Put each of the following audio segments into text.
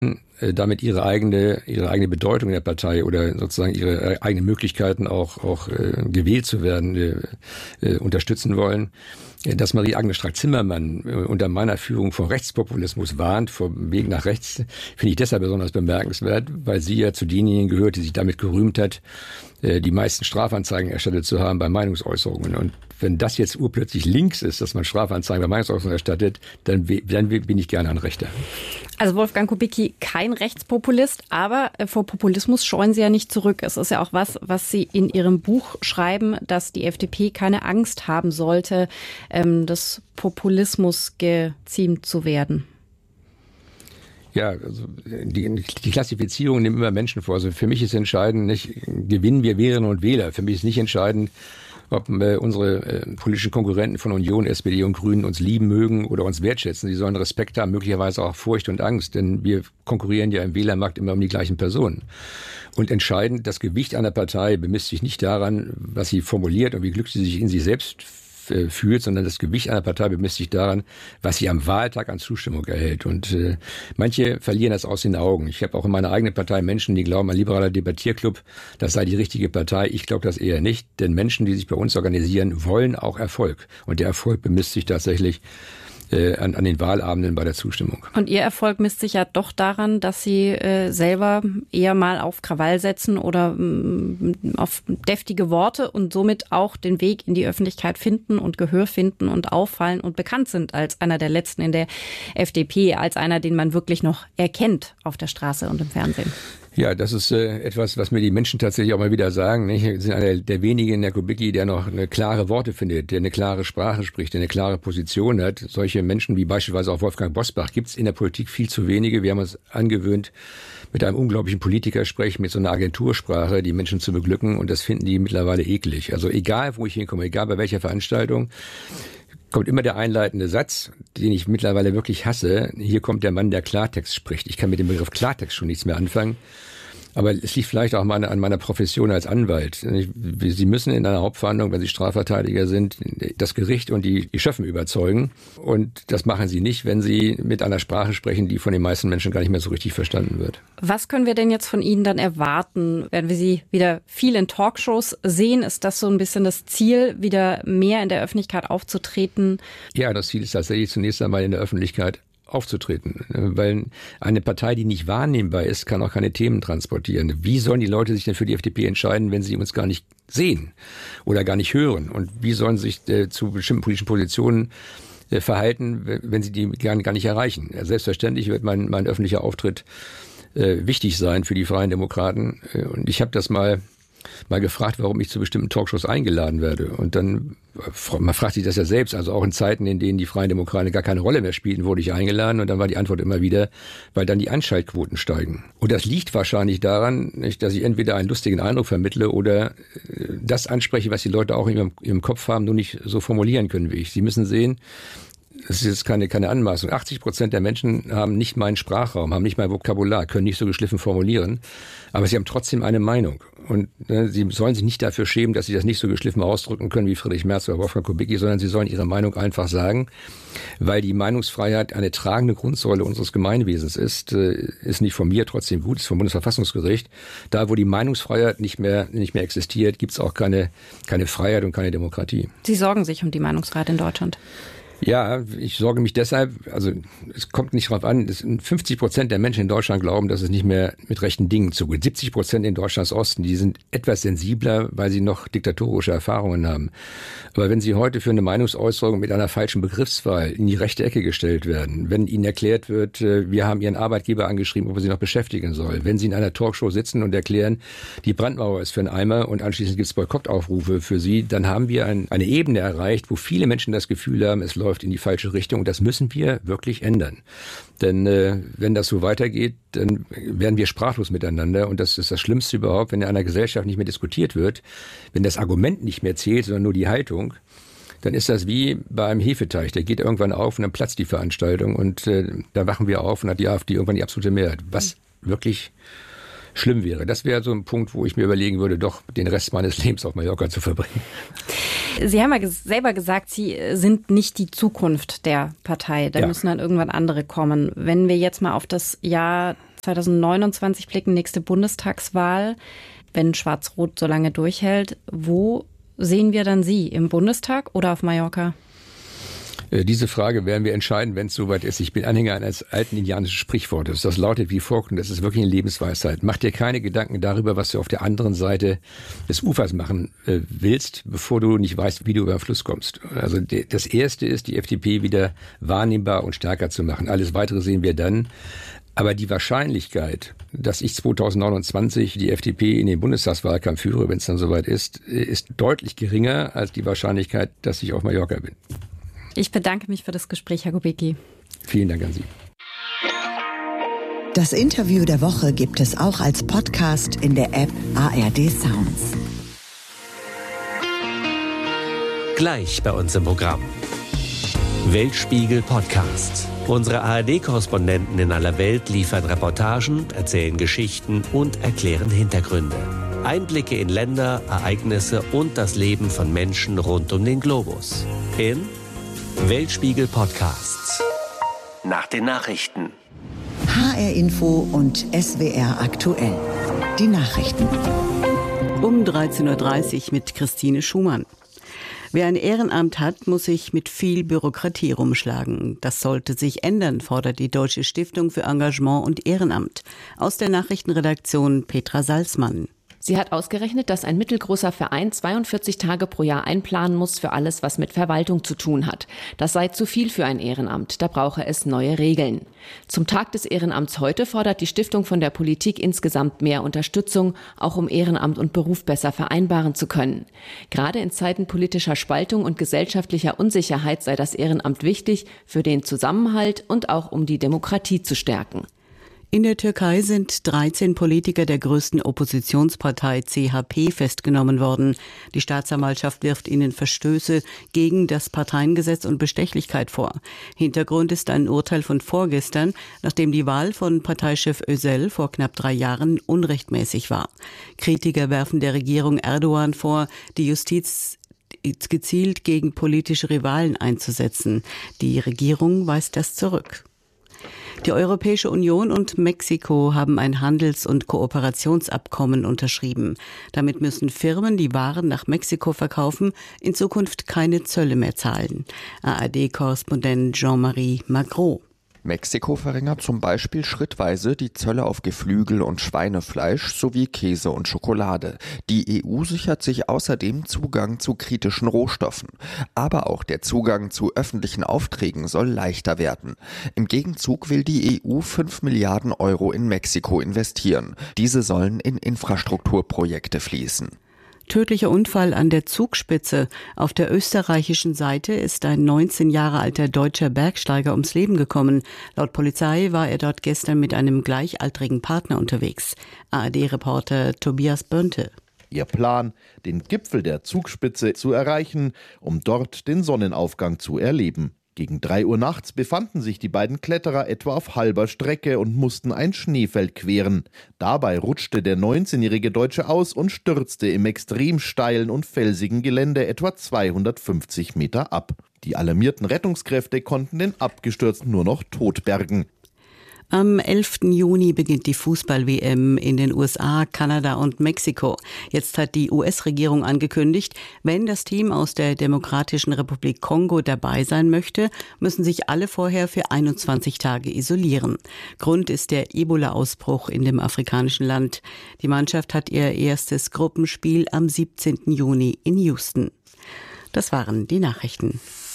damit ihre eigene Bedeutung in der Partei oder sozusagen ihre eigenen Möglichkeiten auch gewählt zu werden, unterstützen wollen. Dass Marie-Agnes Strack-Zimmermann unter meiner Führung vor Rechtspopulismus warnt, vom Weg nach rechts, finde ich deshalb besonders bemerkenswert, weil sie ja zu denjenigen gehört, die sich damit gerühmt hat, die meisten Strafanzeigen erstattet zu haben bei Meinungsäußerungen. Und wenn das jetzt urplötzlich links ist, dass man Strafanzeigen bei Meinungsäußerungen erstattet, dann bin ich gerne ein Rechter. Also Wolfgang Kubicki, kein Rechtspopulist, aber vor Populismus scheuen Sie ja nicht zurück. Es ist ja auch was Sie in Ihrem Buch schreiben, dass die FDP keine Angst haben sollte, des Populismus geziemt zu werden. Ja, also die Klassifizierung nimmt immer Menschen vor. Also für mich ist entscheidend, nicht gewinnen wir Wählerinnen und Wähler. Für mich ist nicht entscheidend, ob unsere politischen Konkurrenten von Union, SPD und Grünen uns lieben mögen oder uns wertschätzen. Sie sollen Respekt haben, möglicherweise auch Furcht und Angst, denn wir konkurrieren ja im Wählermarkt immer um die gleichen Personen. Und entscheidend, das Gewicht einer Partei bemisst sich nicht daran, was sie formuliert und wie glücklich sie sich in sich selbst fühlt, sondern das Gewicht einer Partei bemisst sich daran, was sie am Wahltag an Zustimmung erhält. Und manche verlieren das aus den Augen. Ich habe auch in meiner eigenen Partei Menschen, die glauben, ein liberaler Debattierclub, das sei die richtige Partei. Ich glaube das eher nicht, denn Menschen, die sich bei uns organisieren, wollen auch Erfolg. Und der Erfolg bemisst sich tatsächlich an den Wahlabenden bei der Zustimmung. Und Ihr Erfolg misst sich ja doch daran, dass Sie selber eher mal auf Krawall setzen oder auf deftige Worte und somit auch den Weg in die Öffentlichkeit finden und Gehör finden und auffallen und bekannt sind als einer der Letzten in der FDP, als einer, den man wirklich noch erkennt auf der Straße und im Fernsehen. Ja, das ist etwas, was mir die Menschen tatsächlich auch mal wieder sagen. Nicht? Sie sind einer der wenigen in der Kubicki, der noch eine klare Worte findet, der eine klare Sprache spricht, der eine klare Position hat. Solche Menschen wie beispielsweise auch Wolfgang Bosbach gibt es in der Politik viel zu wenige. Wir haben uns angewöhnt, mit einem unglaublichen Politikersprech, mit so einer Agentursprache die Menschen zu beglücken und das finden die mittlerweile eklig. Also egal, wo ich hinkomme, egal bei welcher Veranstaltung, kommt immer der einleitende Satz, den ich mittlerweile wirklich hasse. Hier kommt der Mann, der Klartext spricht. Ich kann mit dem Begriff Klartext schon nichts mehr anfangen. Aber es liegt vielleicht auch an meiner Profession als Anwalt. Sie müssen in einer Hauptverhandlung, wenn Sie Strafverteidiger sind, das Gericht und die Schöffen überzeugen. Und das machen Sie nicht, wenn Sie mit einer Sprache sprechen, die von den meisten Menschen gar nicht mehr so richtig verstanden wird. Was können wir denn jetzt von Ihnen dann erwarten? Werden wir Sie wieder viel in Talkshows sehen? Ist das so ein bisschen das Ziel, wieder mehr in der Öffentlichkeit aufzutreten? Ja, das Ziel ist tatsächlich zunächst einmal in der Öffentlichkeit aufzutreten, weil eine Partei, die nicht wahrnehmbar ist, kann auch keine Themen transportieren. Wie sollen die Leute sich denn für die FDP entscheiden, wenn sie uns gar nicht sehen oder gar nicht hören? Und wie sollen sie sich zu bestimmten politischen Positionen verhalten, wenn sie die gar nicht erreichen? Ja, selbstverständlich wird mein öffentlicher Auftritt wichtig sein für die Freien Demokraten. Und ich habe das mal gefragt, warum ich zu bestimmten Talkshows eingeladen werde. Und dann, man fragt sich das ja selbst, also auch in Zeiten, in denen die Freien Demokraten gar keine Rolle mehr spielten, wurde ich eingeladen. Und dann war die Antwort immer wieder, weil dann die Einschaltquoten steigen. Und das liegt wahrscheinlich daran, dass ich entweder einen lustigen Eindruck vermittle oder das anspreche, was die Leute auch in ihrem Kopf haben, nur nicht so formulieren können wie ich. Sie müssen sehen, das ist jetzt keine Anmaßung. 80% der Menschen haben nicht meinen Sprachraum, haben nicht mein Vokabular, können nicht so geschliffen formulieren, aber sie haben trotzdem eine Meinung. Und sie sollen sich nicht dafür schämen, dass sie das nicht so geschliffen ausdrücken können wie Friedrich Merz oder Wolfgang Kubicki, sondern sie sollen ihre Meinung einfach sagen, weil die Meinungsfreiheit eine tragende Grundsäule unseres Gemeinwesens ist nicht von mir trotzdem gut, ist vom Bundesverfassungsgericht. Da, wo die Meinungsfreiheit nicht mehr existiert, gibt es auch keine Freiheit und keine Demokratie. Sie sorgen sich um die Meinungsfreiheit in Deutschland? Ja, ich sorge mich deshalb, also es kommt nicht drauf an, 50% der Menschen in Deutschland glauben, dass es nicht mehr mit rechten Dingen zugeht. 70% in Deutschlands Osten, die sind etwas sensibler, weil sie noch diktatorische Erfahrungen haben. Aber wenn sie heute für eine Meinungsäußerung mit einer falschen Begriffswahl in die rechte Ecke gestellt werden, wenn ihnen erklärt wird, wir haben ihren Arbeitgeber angeschrieben, ob er sie noch beschäftigen soll, wenn sie in einer Talkshow sitzen und erklären, die Brandmauer ist für einen Eimer und anschließend gibt es Boykottaufrufe für sie, dann haben wir eine Ebene erreicht, wo viele Menschen das Gefühl haben, es läuft in die falsche Richtung. Und das müssen wir wirklich ändern. Denn wenn das so weitergeht, dann werden wir sprachlos miteinander. Und das ist das Schlimmste überhaupt, wenn in einer Gesellschaft nicht mehr diskutiert wird, wenn das Argument nicht mehr zählt, sondern nur die Haltung, dann ist das wie bei einem Hefeteig. Der geht irgendwann auf und dann platzt die Veranstaltung. Und da wachen wir auf und hat die AfD irgendwann die absolute Mehrheit. Was wirklich schlimm wäre. Das wäre so ein Punkt, wo ich mir überlegen würde, doch den Rest meines Lebens auf Mallorca zu verbringen. Sie haben ja selber gesagt, Sie sind nicht die Zukunft der Partei. Da müssen dann irgendwann andere kommen. Wenn wir jetzt mal auf das Jahr 2029 blicken, nächste Bundestagswahl. Wenn Schwarz-Rot so lange durchhält, wo sehen wir dann Sie? Im Bundestag oder auf Mallorca? Diese Frage werden wir entscheiden, wenn es soweit ist. Ich bin Anhänger eines alten indianischen Sprichwortes. Das lautet wie folgt, und das ist wirklich eine Lebensweisheit. Mach dir keine Gedanken darüber, was du auf der anderen Seite des Ufers machen willst, bevor du nicht weißt, wie du über den Fluss kommst. Also das Erste ist, die FDP wieder wahrnehmbar und stärker zu machen. Alles Weitere sehen wir dann. Aber die Wahrscheinlichkeit, dass ich 2029 die FDP in den Bundestagswahlkampf führe, wenn es dann soweit ist deutlich geringer als die Wahrscheinlichkeit, dass ich auf Mallorca bin. Ich bedanke mich für das Gespräch, Herr Kubicki. Vielen Dank an Sie. Das Interview der Woche gibt es auch als Podcast in der App ARD Sounds. Gleich bei uns im Programm. Weltspiegel Podcast. Unsere ARD-Korrespondenten in aller Welt liefern Reportagen, erzählen Geschichten und erklären Hintergründe. Einblicke in Länder, Ereignisse und das Leben von Menschen rund um den Globus. In Weltspiegel Podcasts. Nach den Nachrichten. HR Info und SWR aktuell. Die Nachrichten. Um 13.30 Uhr mit Christine Schumann. Wer ein Ehrenamt hat, muss sich mit viel Bürokratie rumschlagen. Das sollte sich ändern, fordert die Deutsche Stiftung für Engagement und Ehrenamt. Aus der Nachrichtenredaktion Petra Salzmann. Sie hat ausgerechnet, dass ein mittelgroßer Verein 42 Tage pro Jahr einplanen muss für alles, was mit Verwaltung zu tun hat. Das sei zu viel für ein Ehrenamt, da brauche es neue Regeln. Zum Tag des Ehrenamts heute fordert die Stiftung von der Politik insgesamt mehr Unterstützung, auch um Ehrenamt und Beruf besser vereinbaren zu können. Gerade in Zeiten politischer Spaltung und gesellschaftlicher Unsicherheit sei das Ehrenamt wichtig für den Zusammenhalt und auch um die Demokratie zu stärken. In der Türkei sind 13 Politiker der größten Oppositionspartei CHP festgenommen worden. Die Staatsanwaltschaft wirft ihnen Verstöße gegen das Parteiengesetz und Bestechlichkeit vor. Hintergrund ist ein Urteil von vorgestern, nachdem die Wahl von Parteichef Özel vor knapp 3 Jahren unrechtmäßig war. Kritiker werfen der Regierung Erdogan vor, die Justiz gezielt gegen politische Rivalen einzusetzen. Die Regierung weist das zurück. Die Europäische Union und Mexiko haben ein Handels- und Kooperationsabkommen unterschrieben. Damit müssen Firmen, die Waren nach Mexiko verkaufen, in Zukunft keine Zölle mehr zahlen. ARD-Korrespondent Jean-Marie Magro. Mexiko verringert zum Beispiel schrittweise die Zölle auf Geflügel und Schweinefleisch sowie Käse und Schokolade. Die EU sichert sich außerdem Zugang zu kritischen Rohstoffen. Aber auch der Zugang zu öffentlichen Aufträgen soll leichter werden. Im Gegenzug will die EU 5 Milliarden Euro in Mexiko investieren. Diese sollen in Infrastrukturprojekte fließen. Tödlicher Unfall an der Zugspitze. Auf der österreichischen Seite ist ein 19 Jahre alter deutscher Bergsteiger ums Leben gekommen. Laut Polizei war er dort gestern mit einem gleichaltrigen Partner unterwegs. ARD-Reporter Tobias Bönte. Ihr Plan, den Gipfel der Zugspitze zu erreichen, um dort den Sonnenaufgang zu erleben. Gegen 3 Uhr nachts befanden sich die beiden Kletterer etwa auf halber Strecke und mussten ein Schneefeld queren. Dabei rutschte der 19-jährige Deutsche aus und stürzte im extrem steilen und felsigen Gelände etwa 250 Meter ab. Die alarmierten Rettungskräfte konnten den Abgestürzten nur noch tot bergen. Am 11. Juni beginnt die Fußball-WM in den USA, Kanada und Mexiko. Jetzt hat die US-Regierung angekündigt, wenn das Team aus der Demokratischen Republik Kongo dabei sein möchte, müssen sich alle vorher für 21 Tage isolieren. Grund ist der Ebola-Ausbruch in dem afrikanischen Land. Die Mannschaft hat ihr erstes Gruppenspiel am 17. Juni in Houston. Das waren die Nachrichten.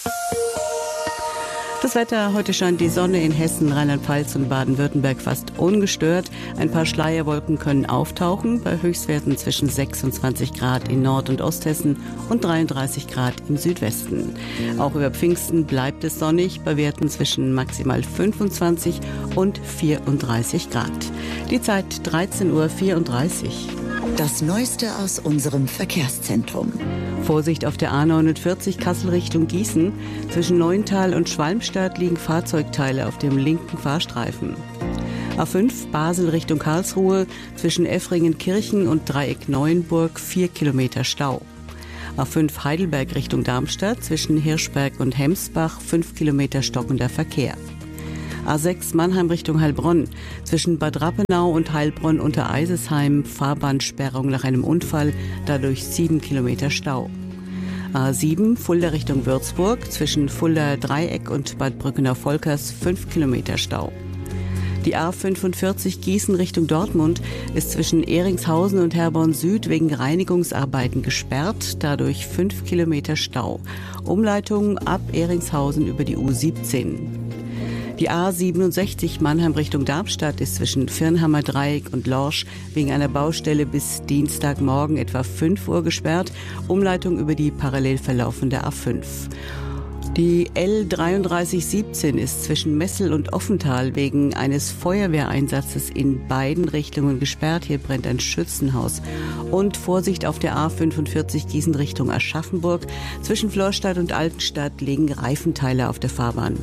Das Wetter, heute scheint die Sonne in Hessen, Rheinland-Pfalz und Baden-Württemberg fast ungestört. Ein paar Schleierwolken können auftauchen, bei Höchstwerten zwischen 26 Grad in Nord- und Osthessen und 33 Grad im Südwesten. Auch über Pfingsten bleibt es sonnig, bei Werten zwischen maximal 25 und 34 Grad. Die Zeit 13.34 Uhr. Das Neueste aus unserem Verkehrszentrum. Vorsicht auf der A49 Kassel Richtung Gießen. Zwischen Neuental und Schwalmstadt liegen Fahrzeugteile auf dem linken Fahrstreifen. A5 Basel Richtung Karlsruhe. Zwischen Effringen-Kirchen und Dreieck Neuenburg 4 Kilometer Stau. A5 Heidelberg Richtung Darmstadt. Zwischen Hirschberg und Hemsbach 5 Kilometer stockender Verkehr. A6 Mannheim Richtung Heilbronn. Zwischen Bad Rappenau und Heilbronn unter Eisesheim Fahrbahnsperrung nach einem Unfall, dadurch 7 Kilometer Stau. A7 Fulda Richtung Würzburg. Zwischen Fulda Dreieck und Bad Brückenau-Volkers 5 Kilometer Stau. Die A45 Gießen Richtung Dortmund ist zwischen Ehringshausen und Herborn Süd wegen Reinigungsarbeiten gesperrt, dadurch 5 Kilometer Stau. Umleitung ab Ehringshausen über die U17. Die A67 Mannheim Richtung Darmstadt ist zwischen Firnhammer Dreieck und Lorsch wegen einer Baustelle bis Dienstagmorgen etwa 5 Uhr gesperrt. Umleitung über die parallel verlaufende A5. Die L3317 ist zwischen Messel und Offental wegen eines Feuerwehreinsatzes in beiden Richtungen gesperrt. Hier brennt ein Schützenhaus. Und Vorsicht auf der A45 Gießen Richtung Aschaffenburg. Zwischen Florstadt und Altenstadt liegen Reifenteile auf der Fahrbahn.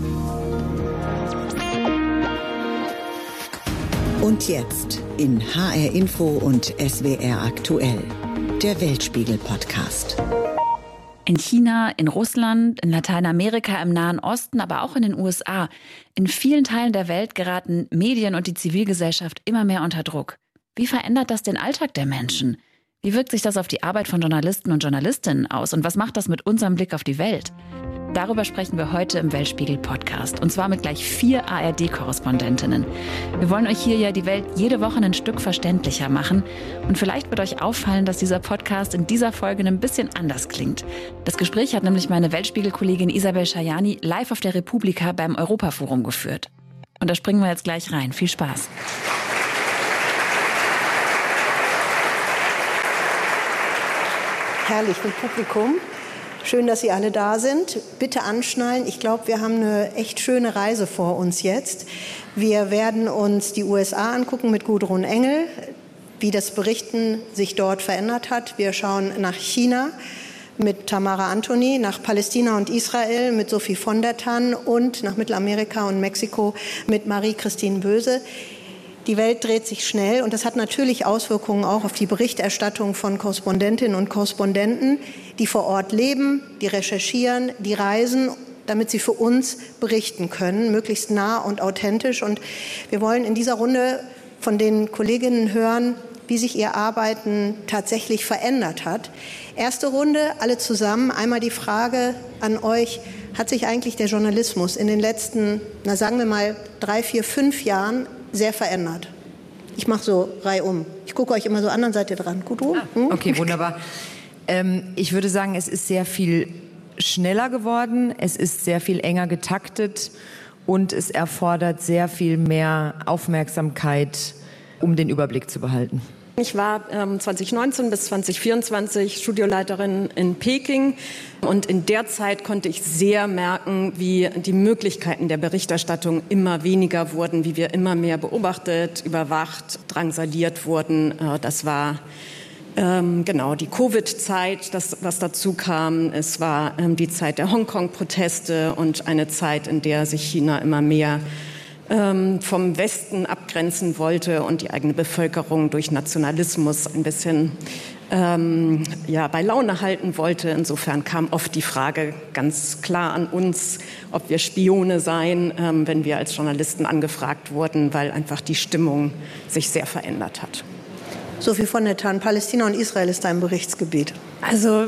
Und jetzt in HR Info und SWR aktuell, der Weltspiegel-Podcast. In China, in Russland, in Lateinamerika, im Nahen Osten, aber auch in den USA. In vielen Teilen der Welt geraten Medien und die Zivilgesellschaft immer mehr unter Druck. Wie verändert das den Alltag der Menschen? Wie wirkt sich das auf die Arbeit von Journalisten und Journalistinnen aus? Und was macht das mit unserem Blick auf die Welt? Darüber sprechen wir heute im Weltspiegel-Podcast. Und zwar mit gleich 4 ARD-Korrespondentinnen. Wir wollen euch hier ja die Welt jede Woche ein Stück verständlicher machen. Und vielleicht wird euch auffallen, dass dieser Podcast in dieser Folge ein bisschen anders klingt. Das Gespräch hat nämlich meine Weltspiegel-Kollegin Isabel Schajani live auf der Republika beim Europaforum geführt. Und da springen wir jetzt gleich rein. Viel Spaß. Herrlich mit Publikum. Schön, dass Sie alle da sind. Bitte anschnallen. Ich glaube, wir haben eine echt schöne Reise vor uns jetzt. Wir werden uns die USA angucken mit Gudrun Engel, wie das Berichten sich dort verändert hat. Wir schauen nach China mit Tamara Antony, nach Palästina und Israel mit Sophie von der Tann und nach Mittelamerika und Mexiko mit Marie-Christine Böse. Die Welt dreht sich schnell und das hat natürlich Auswirkungen auch auf die Berichterstattung von Korrespondentinnen und Korrespondenten, die vor Ort leben, die recherchieren, die reisen, damit sie für uns berichten können, möglichst nah und authentisch. Und wir wollen in dieser Runde von den Kolleginnen hören, wie sich ihr Arbeiten tatsächlich verändert hat. Erste Runde, alle zusammen. Einmal die Frage an euch: Hat sich eigentlich der Journalismus in den letzten, sagen wir mal, 3, 4, 5 Jahren sehr verändert? Ich mache so reihum. Ich gucke euch immer so an, dann seid ihr dran. Gut, Okay, wunderbar. Ich würde sagen, es ist sehr viel schneller geworden, es ist sehr viel enger getaktet und es erfordert sehr viel mehr Aufmerksamkeit, um den Überblick zu behalten. Ich war 2019 bis 2024 Studioleiterin in Peking und in der Zeit konnte ich sehr merken, wie die Möglichkeiten der Berichterstattung immer weniger wurden, wie wir immer mehr beobachtet, überwacht, drangsaliert wurden. Das war die Covid-Zeit, was dazu kam. Es war die Zeit der Hongkong-Proteste und eine Zeit, in der sich China immer mehr vom Westen abgrenzen wollte und die eigene Bevölkerung durch Nationalismus ein bisschen bei Laune halten wollte. Insofern kam oft die Frage ganz klar an uns, ob wir Spione seien, wenn wir als Journalisten angefragt wurden, weil einfach die Stimmung sich sehr verändert hat. Sophie von der Tann, Palästina und Israel ist dein Berichtsgebiet. Also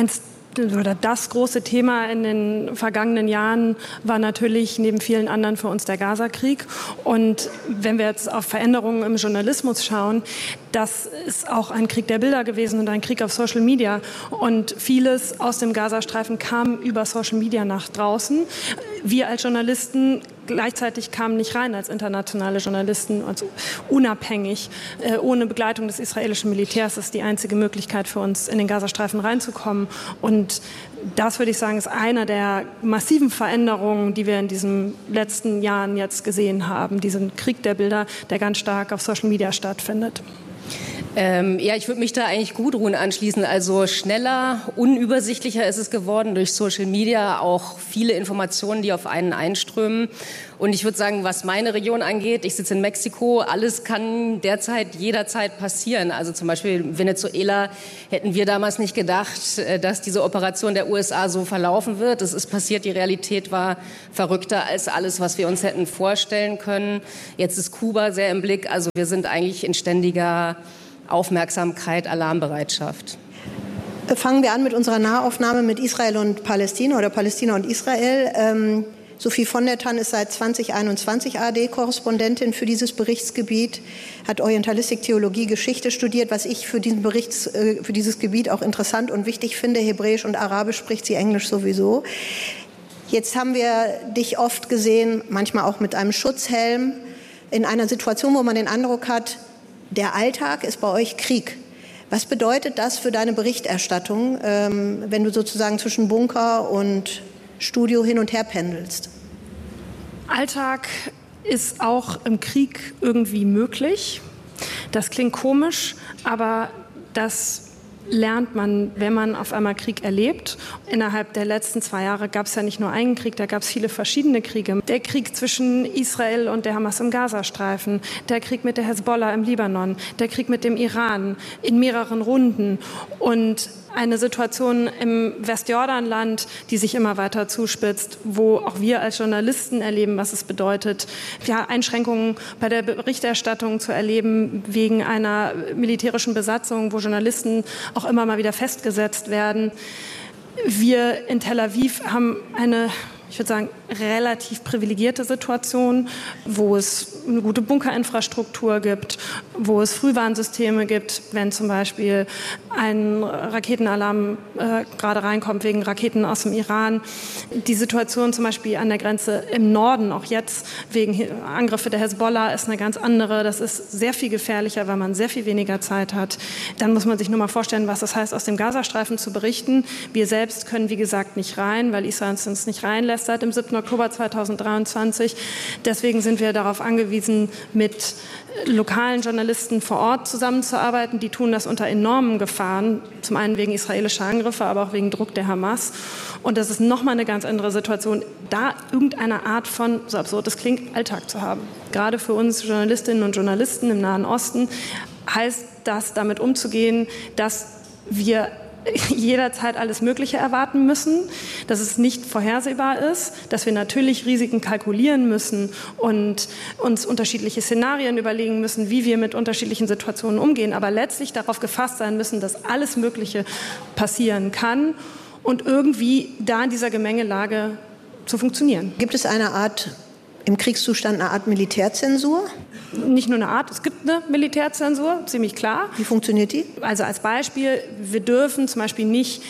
das große Thema in den vergangenen Jahren war natürlich neben vielen anderen für uns der Gaza-Krieg. Und wenn wir jetzt auf Veränderungen im Journalismus schauen, das ist auch ein Krieg der Bilder gewesen und ein Krieg auf Social Media. Und vieles aus dem Gazastreifen kam über Social Media nach draußen. Wir als Journalisten gleichzeitig kamen nicht rein als internationale Journalisten, also unabhängig, ohne Begleitung des israelischen Militärs. Das ist die einzige Möglichkeit für uns, in den Gazastreifen reinzukommen. Und das, würde ich sagen, ist eine der massiven Veränderungen, die wir in diesen letzten Jahren jetzt gesehen haben. Diesen Krieg der Bilder, der ganz stark auf Social Media stattfindet. Ja, ich würde mich da eigentlich Gudrun anschließen. Also schneller, unübersichtlicher ist es geworden durch Social Media, auch viele Informationen, die auf einen einströmen. Und ich würde sagen, was meine Region angeht, ich sitze in Mexiko, alles kann derzeit jederzeit passieren. Also zum Beispiel Venezuela hätten wir damals nicht gedacht, dass diese Operation der USA so verlaufen wird. Es ist passiert, die Realität war verrückter als alles, was wir uns hätten vorstellen können. Jetzt ist Kuba sehr im Blick. Also wir sind eigentlich in ständiger Aufmerksamkeit, Alarmbereitschaft. Fangen wir an mit unserer Nahaufnahme mit Israel und Palästina oder Palästina und Israel. Sophie von der Tann ist seit 2021 ARD-Korrespondentin für dieses Berichtsgebiet, hat Orientalistik, Theologie, Geschichte studiert, was ich für dieses Gebiet auch interessant und wichtig finde. Hebräisch und Arabisch spricht sie, Englisch sowieso. Jetzt haben wir dich oft gesehen, manchmal auch mit einem Schutzhelm, in einer Situation, wo man den Eindruck hat, der Alltag ist bei euch Krieg. Was bedeutet das für deine Berichterstattung, wenn du sozusagen zwischen Bunker und Studio hin und her pendelst? Alltag ist auch im Krieg irgendwie möglich. Das klingt komisch, aber das lernt man, wenn man auf einmal Krieg erlebt. Innerhalb der letzten 2 Jahre gab es ja nicht nur einen Krieg, da gab es viele verschiedene Kriege. Der Krieg zwischen Israel und der Hamas im Gazastreifen, der Krieg mit der Hezbollah im Libanon, der Krieg mit dem Iran in mehreren Runden und eine Situation im Westjordanland, die sich immer weiter zuspitzt, wo auch wir als Journalisten erleben, was es bedeutet, ja, Einschränkungen bei der Berichterstattung zu erleben wegen einer militärischen Besatzung, wo Journalisten auch immer mal wieder festgesetzt werden. Wir in Tel Aviv haben eine, ich würde sagen, relativ privilegierte Situation, wo es eine gute Bunkerinfrastruktur gibt, wo es Frühwarnsysteme gibt, wenn zum Beispiel ein Raketenalarm gerade reinkommt wegen Raketen aus dem Iran. Die Situation zum Beispiel an der Grenze im Norden, auch jetzt wegen Angriffe der Hezbollah, ist eine ganz andere. Das ist sehr viel gefährlicher, weil man sehr viel weniger Zeit hat. Dann muss man sich nur mal vorstellen, was das heißt, aus dem Gazastreifen zu berichten. Wir selbst können, wie gesagt, nicht rein, weil Israel uns nicht reinlässt seit dem 7. Oktober 2023. Deswegen sind wir darauf angewiesen, mit lokalen Journalisten vor Ort zusammenzuarbeiten. Die tun das unter enormen Gefahren, zum einen wegen israelischer Angriffe, aber auch wegen Druck der Hamas. Und das ist nochmal eine ganz andere Situation, da irgendeine Art von, so absurd es klingt, Alltag zu haben. Gerade für uns Journalistinnen und Journalisten im Nahen Osten heißt das, damit umzugehen, dass wir jederzeit alles Mögliche erwarten müssen, dass es nicht vorhersehbar ist, dass wir natürlich Risiken kalkulieren müssen und uns unterschiedliche Szenarien überlegen müssen, wie wir mit unterschiedlichen Situationen umgehen, aber letztlich darauf gefasst sein müssen, dass alles Mögliche passieren kann und irgendwie da in dieser Gemengelage zu funktionieren. Gibt es eine Art, im Kriegszustand eine Art Militärzensur? Nicht nur eine Art, es gibt eine Militärzensur, ziemlich klar. Wie funktioniert die? Also als Beispiel, wir dürfen zum Beispiel nicht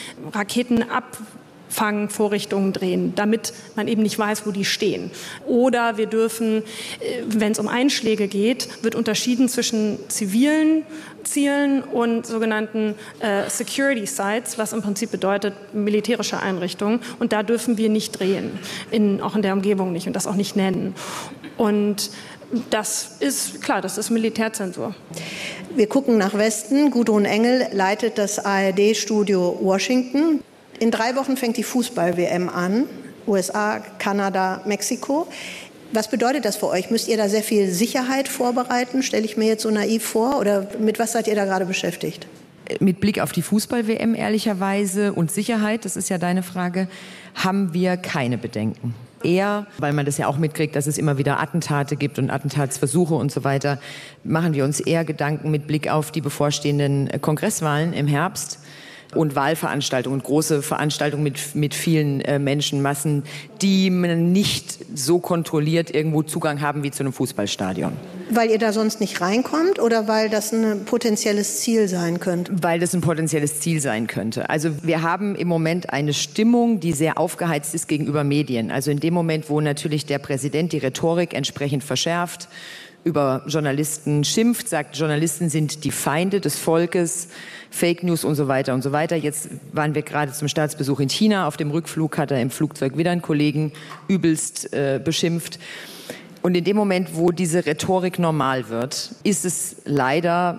Raketenabfangvorrichtungen drehen, damit man eben nicht weiß, wo die stehen. Oder wir dürfen, wenn es um Einschläge geht, wird unterschieden zwischen zivilen Zielen und sogenannten Security Sites, was im Prinzip bedeutet militärische Einrichtungen. Und da dürfen wir nicht drehen, auch in der Umgebung nicht und das auch nicht nennen. Und das ist klar, das ist Militärzensur. Wir gucken nach Westen. Gudrun Engel leitet das ARD-Studio Washington. In 3 Wochen fängt die Fußball-WM an. USA, Kanada, Mexiko. Was bedeutet das für euch? Müsst ihr da sehr viel Sicherheit vorbereiten? Stelle ich mir jetzt so naiv vor? Oder mit was seid ihr da gerade beschäftigt? Mit Blick auf die Fußball-WM ehrlicherweise und Sicherheit, das ist ja deine Frage, haben wir keine Bedenken. Eher, weil man das ja auch mitkriegt, dass es immer wieder Attentate gibt und Attentatsversuche und so weiter, machen wir uns eher Gedanken mit Blick auf die bevorstehenden Kongresswahlen im Herbst und Wahlveranstaltungen, große Veranstaltungen mit vielen Menschenmassen, die man nicht so kontrolliert irgendwo Zugang haben wie zu einem Fußballstadion. Weil ihr da sonst nicht reinkommt oder weil das ein potenzielles Ziel sein könnte? Weil das ein potenzielles Ziel sein könnte. Also wir haben im Moment eine Stimmung, die sehr aufgeheizt ist gegenüber Medien. Also in dem Moment, wo natürlich der Präsident die Rhetorik entsprechend verschärft, über Journalisten schimpft, sagt, Journalisten sind die Feinde des Volkes, Fake News und so weiter und so weiter. Jetzt waren wir gerade zum Staatsbesuch in China. Auf dem Rückflug hat er im Flugzeug wieder einen Kollegen übelst beschimpft. Und in dem Moment, wo diese Rhetorik normal wird, ist es leider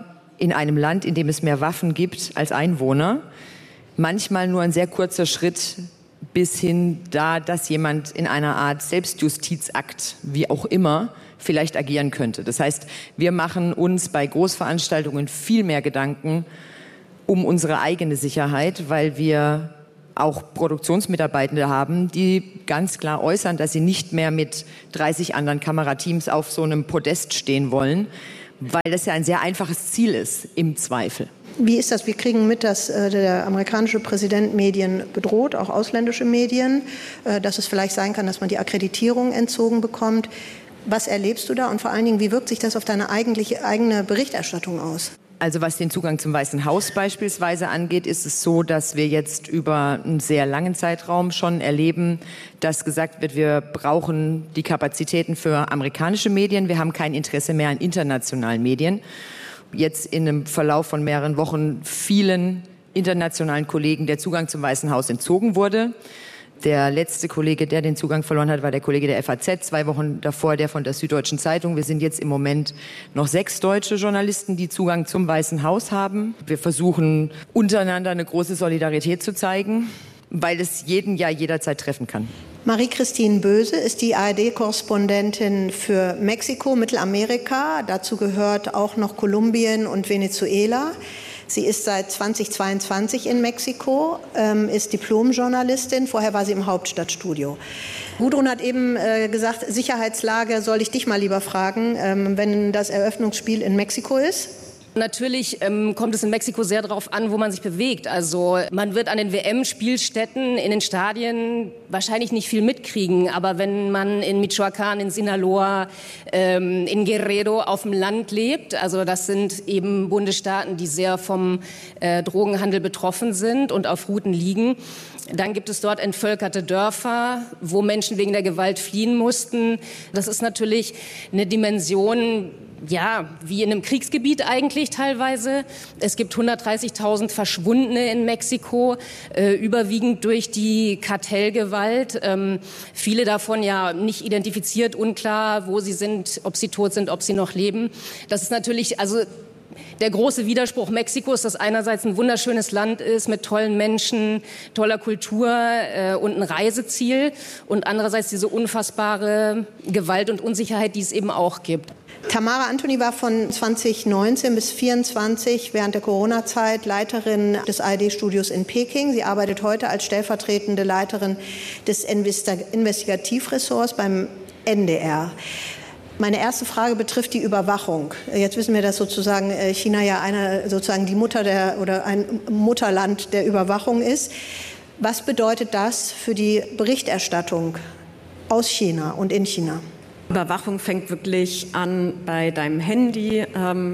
in einem Land, in dem es mehr Waffen gibt als Einwohner, manchmal nur ein sehr kurzer Schritt bis hin da, dass jemand in einer Art Selbstjustizakt, wie auch immer, vielleicht agieren könnte. Das heißt, wir machen uns bei Großveranstaltungen viel mehr Gedanken um unsere eigene Sicherheit, weil wir auch Produktionsmitarbeitende haben, die ganz klar äußern, dass sie nicht mehr mit 30 anderen Kamerateams auf so einem Podest stehen wollen, weil das ja ein sehr einfaches Ziel ist, im Zweifel. Wie ist das? Wir kriegen mit, dass der amerikanische Präsident Medien bedroht, auch ausländische Medien, dass es vielleicht sein kann, dass man die Akkreditierung entzogen bekommt. Was erlebst du da und vor allen Dingen, wie wirkt sich das auf deine eigene Berichterstattung aus? Also was den Zugang zum Weißen Haus beispielsweise angeht, ist es so, dass wir jetzt über einen sehr langen Zeitraum schon erleben, dass gesagt wird, wir brauchen die Kapazitäten für amerikanische Medien. Wir haben kein Interesse mehr an internationalen Medien. Jetzt in einem Verlauf von mehreren Wochen vielen internationalen Kollegen der Zugang zum Weißen Haus entzogen wurde. Der letzte Kollege, der den Zugang verloren hat, war der Kollege der FAZ, 2 Wochen davor der von der Süddeutschen Zeitung. Wir sind jetzt im Moment noch 6 deutsche Journalisten, die Zugang zum Weißen Haus haben. Wir versuchen untereinander eine große Solidarität zu zeigen, weil es jeden ja jederzeit treffen kann. Marie-Christine Böse ist die ARD-Korrespondentin für Mexiko, Mittelamerika. Dazu gehört auch noch Kolumbien und Venezuela. Sie ist seit 2022 in Mexiko, ist Diplomjournalistin. Vorher war sie im Hauptstadtstudio. Gudrun hat eben gesagt, Sicherheitslage soll ich dich mal lieber fragen, wenn das Eröffnungsspiel in Mexiko ist. Natürlich kommt es in Mexiko sehr darauf an, wo man sich bewegt. Also man wird an den WM-Spielstätten in den Stadien wahrscheinlich nicht viel mitkriegen. Aber wenn man in Michoacán, in Sinaloa, in Guerrero auf dem Land lebt, also das sind eben Bundesstaaten, die sehr vom Drogenhandel betroffen sind und auf Routen liegen, dann gibt es dort entvölkerte Dörfer, wo Menschen wegen der Gewalt fliehen mussten. Das ist natürlich eine Dimension, ja, wie in einem Kriegsgebiet eigentlich teilweise. Es gibt 130.000 Verschwundene in Mexiko, überwiegend durch die Kartellgewalt. Viele davon ja nicht identifiziert, unklar, wo sie sind, ob sie tot sind, ob sie noch leben. Das ist natürlich, also der große Widerspruch Mexikos, dass einerseits ein wunderschönes Land ist mit tollen Menschen, toller Kultur und ein Reiseziel und andererseits diese unfassbare Gewalt und Unsicherheit, die es eben auch gibt. Tamara Antony war von 2019 bis 2024 während der Corona-Zeit Leiterin des ARD-Studios in Peking. Sie arbeitet heute als stellvertretende Leiterin des Investigativressorts beim NDR. Meine erste Frage betrifft die Überwachung. Jetzt wissen wir, dass sozusagen China ja die Mutter oder ein Mutterland der Überwachung ist. Was bedeutet das für die Berichterstattung aus China und in China? Überwachung fängt wirklich an bei deinem Handy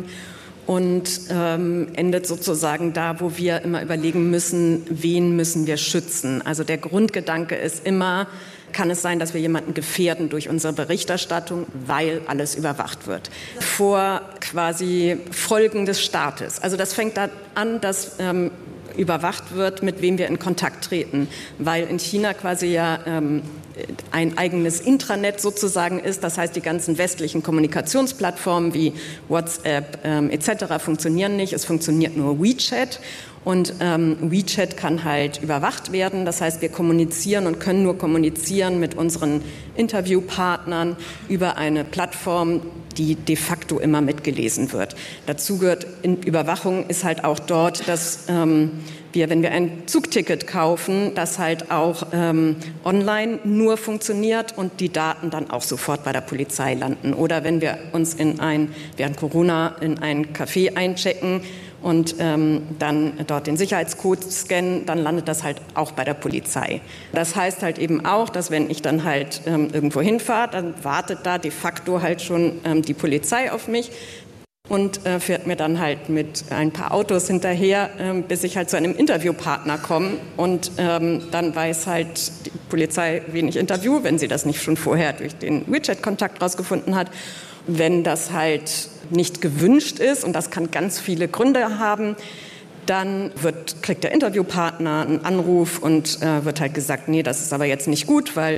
und endet sozusagen da, wo wir immer überlegen müssen, wen müssen wir schützen. Also der Grundgedanke ist immer, kann es sein, dass wir jemanden gefährden durch unsere Berichterstattung, weil alles überwacht wird. Vor quasi Folgen des Staates. Also das fängt da an, dass überwacht wird, mit wem wir in Kontakt treten, weil in China quasi ja ein eigenes Intranet sozusagen ist. Das heißt, die ganzen westlichen Kommunikationsplattformen wie WhatsApp etc. funktionieren nicht. Es funktioniert nur WeChat. Und WeChat kann halt überwacht werden. Das heißt, wir kommunizieren und können nur kommunizieren mit unseren Interviewpartnern über eine Plattform, die de facto immer mitgelesen wird. Dazu gehört in Überwachung ist halt auch dort, dass wir, wenn wir ein Zugticket kaufen, das halt auch online nur funktioniert und die Daten dann auch sofort bei der Polizei landen. Oder wenn wir uns während Corona in ein Café einchecken und dann dort den Sicherheitscode scannen, dann landet das halt auch bei der Polizei. Das heißt halt eben auch, dass wenn ich dann halt irgendwo hinfahre, dann wartet da de facto halt schon die Polizei auf mich und fährt mir dann halt mit ein paar Autos hinterher, bis ich halt zu einem Interviewpartner komme. Und dann weiß halt die Polizei, wen ich interviewe, wenn sie das nicht schon vorher durch den WeChat-Kontakt rausgefunden hat. Wenn das halt nicht gewünscht ist, und das kann ganz viele Gründe haben, dann kriegt der Interviewpartner einen Anruf und wird halt gesagt, nee, das ist aber jetzt nicht gut, weil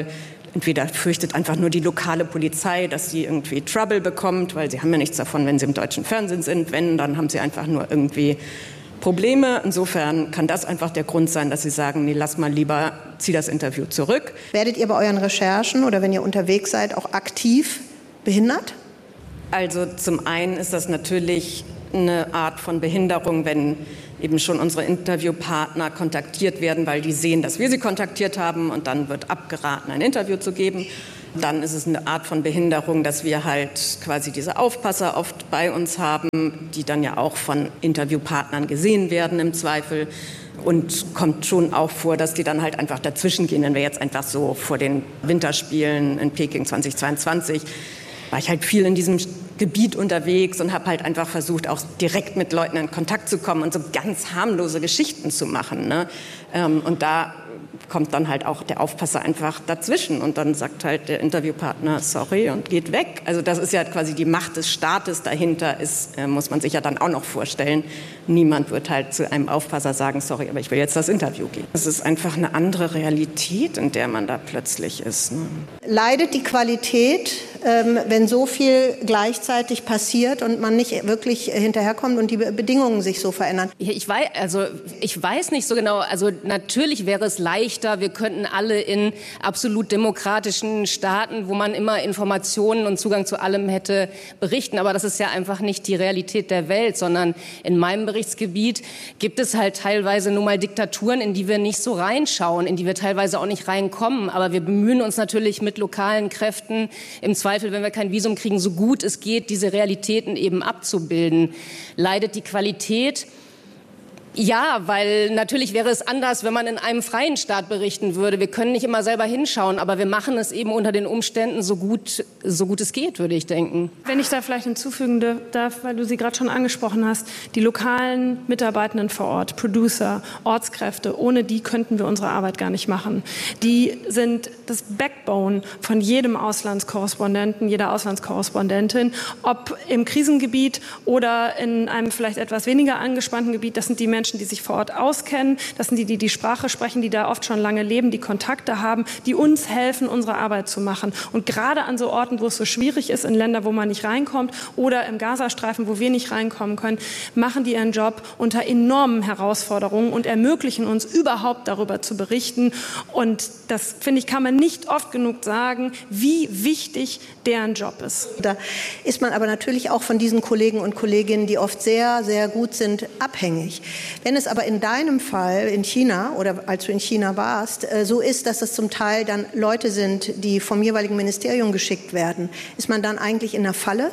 Entweder fürchtet einfach nur die lokale Polizei, dass sie irgendwie Trouble bekommt, weil sie haben ja nichts davon, wenn sie im deutschen Fernsehen sind. Wenn, dann haben sie einfach nur irgendwie Probleme. Insofern kann das einfach der Grund sein, dass sie sagen, nee, lass mal lieber, zieh das Interview zurück. Werdet ihr bei euren Recherchen oder wenn ihr unterwegs seid auch aktiv behindert? Also zum einen ist das natürlich eine Art von Behinderung, wenn eben schon unsere Interviewpartner kontaktiert werden, weil die sehen, dass wir sie kontaktiert haben und dann wird abgeraten, ein Interview zu geben. Dann ist es eine Art von Behinderung, dass wir halt quasi diese Aufpasser oft bei uns haben, die dann ja auch von Interviewpartnern gesehen werden im Zweifel. Und kommt schon auch vor, dass die dann halt einfach dazwischen gehen. Wenn wir jetzt einfach so vor den Winterspielen in Peking 2022 war ich halt viel in diesem Gebiet unterwegs und habe halt einfach versucht, auch direkt mit Leuten in Kontakt zu kommen und so ganz harmlose Geschichten zu machen, ne? Und da kommt dann halt auch der Aufpasser einfach dazwischen und dann sagt halt der Interviewpartner sorry und geht weg. Also das ist ja quasi die Macht des Staates dahinter, ist, muss man sich ja dann auch noch vorstellen. Niemand wird halt zu einem Aufpasser sagen, sorry, aber ich will jetzt das Interview geben. Das ist einfach eine andere Realität, in der man da plötzlich ist, ne? Leidet die Qualität, wenn so viel gleichzeitig passiert und man nicht wirklich hinterherkommt und die Bedingungen sich so verändern? Ich weiß nicht so genau. Also natürlich wäre es leichter, wir könnten alle in absolut demokratischen Staaten, wo man immer Informationen und Zugang zu allem hätte, berichten. Aber das ist ja einfach nicht die Realität der Welt, sondern in meinem Berichtsgebiet gibt es halt teilweise nun mal Diktaturen, in die wir nicht so reinschauen, in die wir teilweise auch nicht reinkommen. Aber wir bemühen uns natürlich mit lokalen Kräften, im Zweifel, wenn wir kein Visum kriegen, so gut es geht, diese Realitäten eben abzubilden. Leidet die Qualität? Ja, weil natürlich wäre es anders, wenn man in einem freien Staat berichten würde. Wir können nicht immer selber hinschauen, aber wir machen es eben unter den Umständen so gut es geht, würde ich denken. Wenn ich da vielleicht hinzufügen darf, weil du sie gerade schon angesprochen hast, die lokalen Mitarbeitenden vor Ort, Producer, Ortskräfte, ohne die könnten wir unsere Arbeit gar nicht machen. Die sind das Backbone von jedem Auslandskorrespondenten, jeder Auslandskorrespondentin, ob im Krisengebiet oder in einem vielleicht etwas weniger angespannten Gebiet. Das sind die Menschen, die sich vor Ort auskennen, das sind die Sprache sprechen, die da oft schon lange leben, die Kontakte haben, die uns helfen, unsere Arbeit zu machen. Und gerade an so Orten, wo es so schwierig ist, in Länder, wo man nicht reinkommt oder im Gazastreifen, wo wir nicht reinkommen können, machen die ihren Job unter enormen Herausforderungen und ermöglichen uns überhaupt darüber zu berichten. Und das, finde ich, kann man nicht oft genug sagen, wie wichtig deren Job ist. Da ist man aber natürlich auch von diesen Kollegen und Kolleginnen, die oft sehr, sehr gut sind, abhängig. Wenn es aber in deinem Fall in China oder als du in China warst, so ist, dass es zum Teil dann Leute sind, die vom jeweiligen Ministerium geschickt werden, ist man dann eigentlich in der Falle?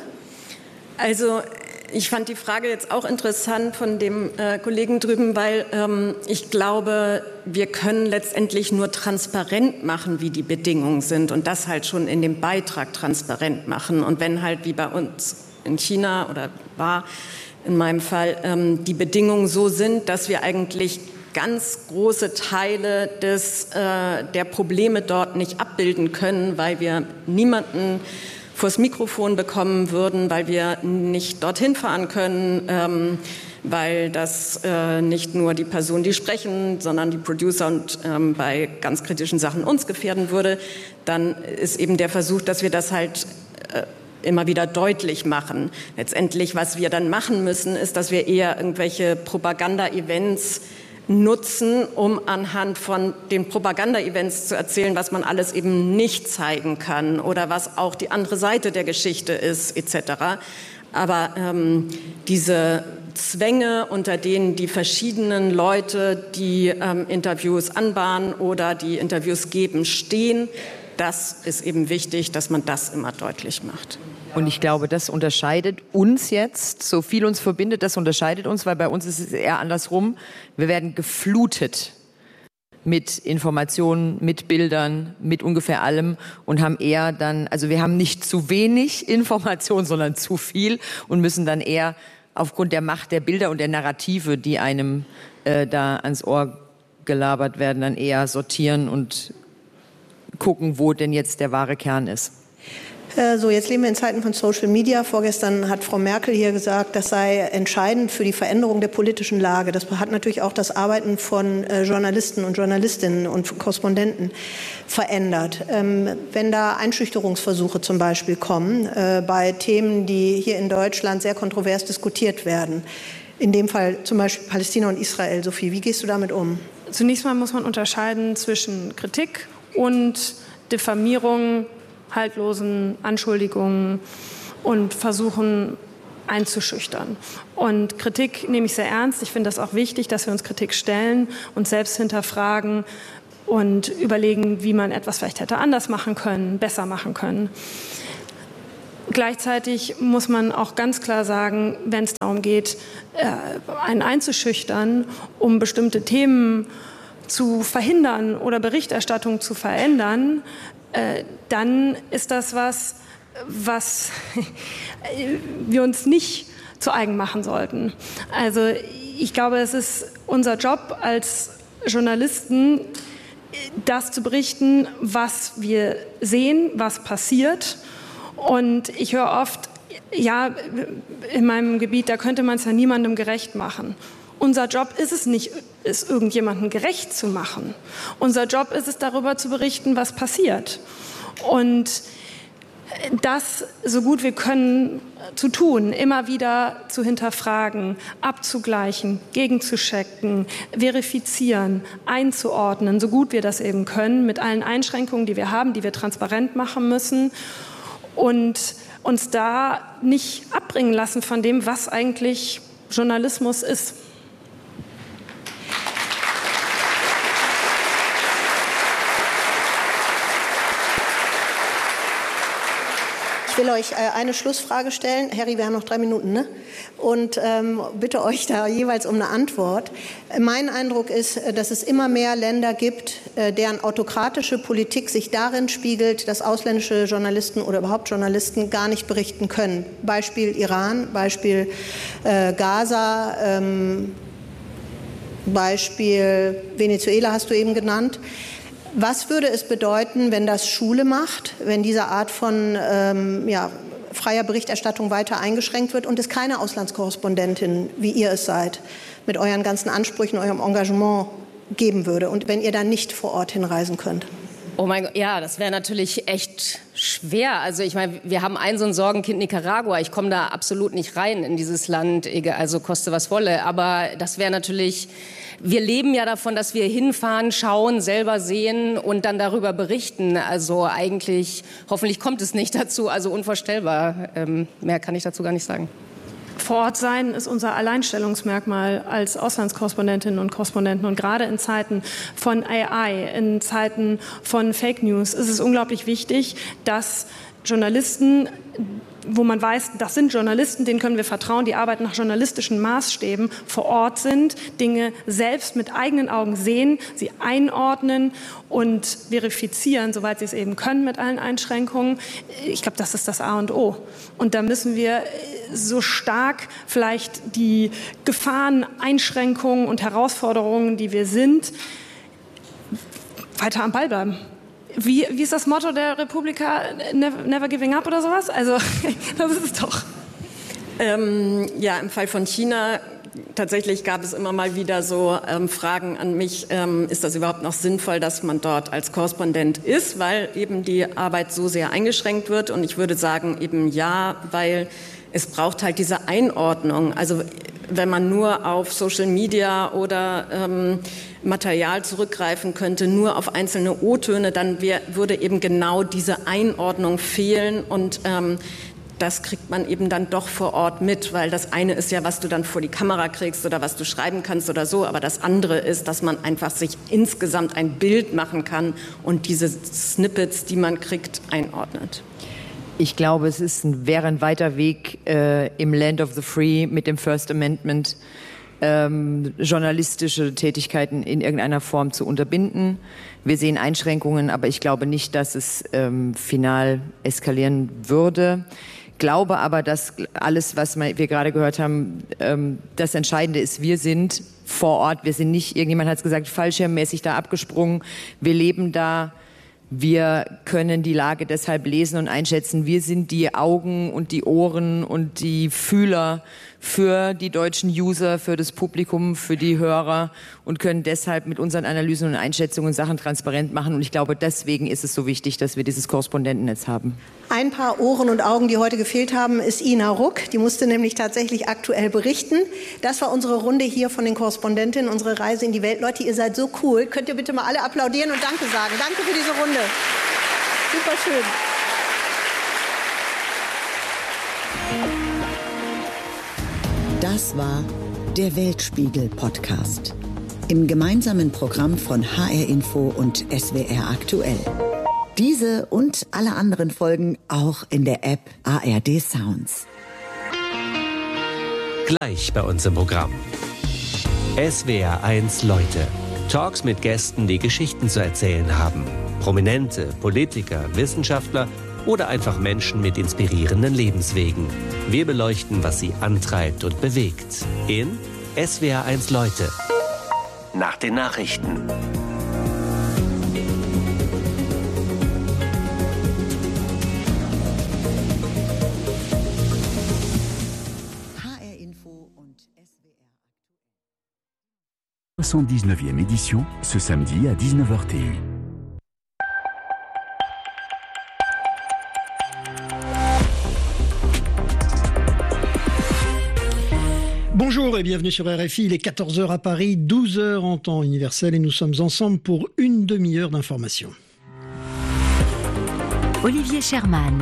Also ich fand die Frage jetzt auch interessant von dem Kollegen drüben, weil ich glaube, wir können letztendlich nur transparent machen, wie die Bedingungen sind und das halt schon in dem Beitrag transparent machen. Und wenn halt wie bei uns in China oder war in meinem Fall die Bedingungen so sind, dass wir eigentlich ganz große Teile der Probleme dort nicht abbilden können, weil wir niemanden vors Mikrofon bekommen würden, weil wir nicht dorthin fahren können, weil das nicht nur die Personen, die sprechen, sondern die Producer und bei ganz kritischen Sachen uns gefährden würde, dann ist eben der Versuch, dass wir das halt immer wieder deutlich machen. Letztendlich, was wir dann machen müssen, ist, dass wir eher irgendwelche Propaganda-Events nutzen, um anhand von den Propaganda-Events zu erzählen, was man alles eben nicht zeigen kann oder was auch die andere Seite der Geschichte ist, etc. Aber diese Zwänge, unter denen die verschiedenen Leute, die Interviews anbahnen oder die Interviews geben, stehen, das ist eben wichtig, dass man das immer deutlich macht. Und ich glaube, das unterscheidet uns jetzt, so viel uns verbindet, das unterscheidet uns, weil bei uns ist es eher andersrum. Wir werden geflutet mit Informationen, mit Bildern, mit ungefähr allem und haben eher dann, also wir haben nicht zu wenig Information, sondern zu viel und müssen dann eher aufgrund der Macht der Bilder und der Narrative, die einem da ans Ohr gelabert werden, dann eher sortieren und gucken, wo denn jetzt der wahre Kern ist. So, jetzt leben wir in Zeiten von Social Media. Vorgestern hat Frau Merkel hier gesagt, das sei entscheidend für die Veränderung der politischen Lage. Das hat natürlich auch das Arbeiten von Journalisten und Journalistinnen und Korrespondenten verändert. Wenn da Einschüchterungsversuche zum Beispiel kommen, bei Themen, die hier in Deutschland sehr kontrovers diskutiert werden, in dem Fall zum Beispiel Palästina und Israel, Sophie, wie gehst du damit um? Zunächst mal muss man unterscheiden zwischen Kritik und Diffamierung, haltlosen Anschuldigungen und Versuchen einzuschüchtern. Und Kritik nehme ich sehr ernst. Ich finde das auch wichtig, dass wir uns Kritik stellen und selbst hinterfragen und überlegen, wie man etwas vielleicht hätte anders machen können, besser machen können. Gleichzeitig muss man auch ganz klar sagen, wenn es darum geht, einen einzuschüchtern, um bestimmte Themen zu verhindern oder Berichterstattung zu verändern, dann ist das was wir uns nicht zu eigen machen sollten. Also ich glaube, es ist unser Job als Journalisten, das zu berichten, was wir sehen, was passiert. Und ich höre oft, ja, in meinem Gebiet, da könnte man es ja niemandem gerecht machen. Unser Job ist es nicht, es irgendjemandem gerecht zu machen. Unser Job ist es, darüber zu berichten, was passiert. Und das so gut wir können zu tun, immer wieder zu hinterfragen, abzugleichen, gegenzuchecken, verifizieren, einzuordnen, so gut wir das eben können, mit allen Einschränkungen, die wir haben, die wir transparent machen müssen und uns da nicht abbringen lassen von dem, was eigentlich Journalismus ist. Ich will euch eine Schlussfrage stellen. Harry, wir haben noch 3 Minuten, ne? Und bitte euch da jeweils um eine Antwort. Mein Eindruck ist, dass es immer mehr Länder gibt, deren autokratische Politik sich darin spiegelt, dass ausländische Journalisten oder überhaupt Journalisten gar nicht berichten können. Beispiel Iran, Beispiel Gaza, Beispiel Venezuela hast du eben genannt. Was würde es bedeuten, wenn das Schule macht, wenn diese Art von freier Berichterstattung weiter eingeschränkt wird und es keine Auslandskorrespondentin, wie ihr es seid, mit euren ganzen Ansprüchen, eurem Engagement geben würde und wenn ihr dann nicht vor Ort hinreisen könnt? Oh mein Gott, ja, das wäre natürlich echt schwer. Also ich meine, wir haben so ein Sorgenkind, Nicaragua. Ich komme da absolut nicht rein in dieses Land, also koste was wolle. Aber das wäre natürlich, wir leben ja davon, dass wir hinfahren, schauen, selber sehen und dann darüber berichten. Also eigentlich, hoffentlich kommt es nicht dazu. Also unvorstellbar. Mehr kann ich dazu gar nicht sagen. Vor Ort sein ist unser Alleinstellungsmerkmal als Auslandskorrespondentinnen und Korrespondenten. Und gerade in Zeiten von AI, in Zeiten von Fake News ist es unglaublich wichtig, dass Journalisten, wo man weiß, das sind Journalisten, denen können wir vertrauen, die arbeiten nach journalistischen Maßstäben, vor Ort sind, Dinge selbst mit eigenen Augen sehen, sie einordnen und verifizieren, soweit sie es eben können mit allen Einschränkungen. Ich glaube, das ist das A und O. Und da müssen wir so stark vielleicht die Gefahren, Einschränkungen und Herausforderungen, die wir sind, weiter am Ball bleiben. Wie ist das Motto der Republika? Never giving up oder sowas? Also, das ist es doch. Ja, im Fall von China tatsächlich gab es immer mal wieder so Fragen an mich, ist das überhaupt noch sinnvoll, dass man dort als Korrespondent ist, weil eben die Arbeit so sehr eingeschränkt wird. Und ich würde sagen eben ja, weil es braucht halt diese Einordnung. Also wenn man nur auf Social Media oder Material zurückgreifen könnte, nur auf einzelne O-Töne, dann würde eben genau diese Einordnung fehlen und das kriegt man eben dann doch vor Ort mit, weil das eine ist ja, was du dann vor die Kamera kriegst oder was du schreiben kannst oder so, aber das andere ist, dass man einfach sich insgesamt ein Bild machen kann und diese Snippets, die man kriegt, einordnet. Ich glaube, wäre ein weiter Weg im Land of the Free mit dem First Amendment journalistische Tätigkeiten in irgendeiner Form zu unterbinden. Wir sehen Einschränkungen, aber ich glaube nicht, dass es final eskalieren würde. Glaube aber, dass alles, was wir gerade gehört haben, das Entscheidende ist, wir sind vor Ort, wir sind nicht, irgendjemand hat es gesagt, fallschirmmäßig da abgesprungen, wir leben da. Wir können die Lage deshalb lesen und einschätzen. Wir sind die Augen und die Ohren und die Fühler für die deutschen User, für das Publikum, für die Hörer und können deshalb mit unseren Analysen und Einschätzungen Sachen transparent machen. Und ich glaube, deswegen ist es so wichtig, dass wir dieses Korrespondentennetz haben. Ein paar Ohren und Augen, die heute gefehlt haben, ist Ina Ruck. Die musste nämlich tatsächlich aktuell berichten. Das war unsere Runde hier von den Korrespondentinnen, unsere Reise in die Welt. Leute, ihr seid so cool. Könnt ihr bitte mal alle applaudieren und Danke sagen. Danke für diese Runde. Super schön. Das war der Weltspiegel-Podcast. Im gemeinsamen Programm von HR Info und SWR Aktuell. Diese und alle anderen Folgen auch in der App ARD Sounds. Gleich bei uns im Programm. SWR1 Leute. Talks mit Gästen, die Geschichten zu erzählen haben. Prominente, Politiker, Wissenschaftler oder einfach Menschen mit inspirierenden Lebenswegen. Wir beleuchten, was sie antreibt und bewegt. In SWR1 Leute. Nach den Nachrichten. HR Info und SWR. 79e édition, ce samedi à 19h TU. Bonjour et bienvenue sur RFI, il est 14h à Paris, 12h en temps universel et nous sommes ensemble pour une demi-heure d'information. Olivier Sherman.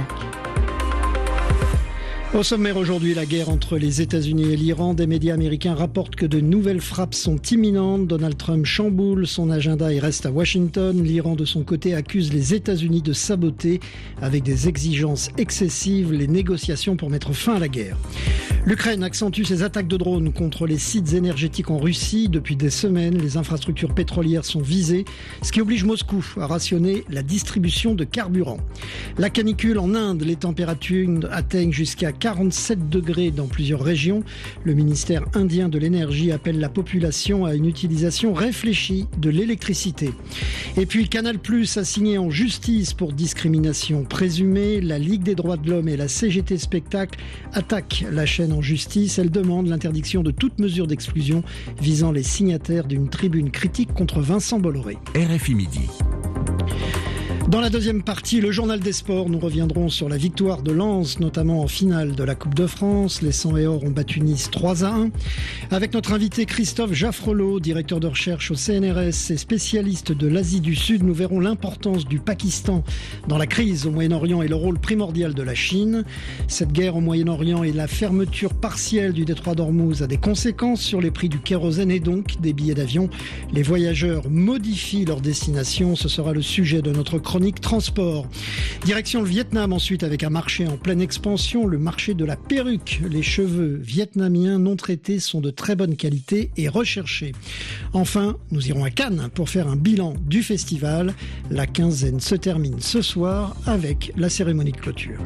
Au sommaire aujourd'hui, la guerre entre les États-Unis et l'Iran. Des médias américains rapportent que de nouvelles frappes sont imminentes. Donald Trump chamboule son agenda et reste à Washington. L'Iran, de son côté, accuse les États-Unis de saboter, avec des exigences excessives, les négociations pour mettre fin à la guerre. L'Ukraine accentue ses attaques de drones contre les sites énergétiques en Russie. Depuis des semaines, les infrastructures pétrolières sont visées, ce qui oblige Moscou à rationner la distribution de carburant. La canicule en Inde, les températures atteignent jusqu'à 47 degrés dans plusieurs régions. Le ministère indien de l'énergie appelle la population à une utilisation réfléchie de l'électricité. Et puis Canal+ a signé en justice pour discrimination présumée. La Ligue des droits de l'homme et la CGT Spectacle attaquent la chaîne en justice. Elle demande l'interdiction de toute mesure d'exclusion visant les signataires d'une tribune critique contre Vincent Bolloré. RFI Midi. Dans la deuxième partie, le journal des sports, nous reviendrons sur la victoire de Lens, notamment en finale de la Coupe de France. Les 100 et or ont battu Nice 3-1. Avec notre invité Christophe Jaffrelot, directeur de recherche au CNRS et spécialiste de l'Asie du Sud, nous verrons l'importance du Pakistan dans la crise au Moyen-Orient et le rôle primordial de la Chine. Cette guerre au Moyen-Orient et la fermeture partielle du détroit d'Ormuz a des conséquences sur les prix du kérosène et donc des billets d'avion. Les voyageurs modifient leur destination. Ce sera le sujet de notre chronique transport. Direction le Vietnam ensuite avec un marché en pleine expansion, le marché de la perruque. Les cheveux vietnamiens non traités sont de très bonne qualité et recherchés. Enfin, nous irons à Cannes pour faire un bilan du festival. La quinzaine se termine ce soir avec la cérémonie de clôture.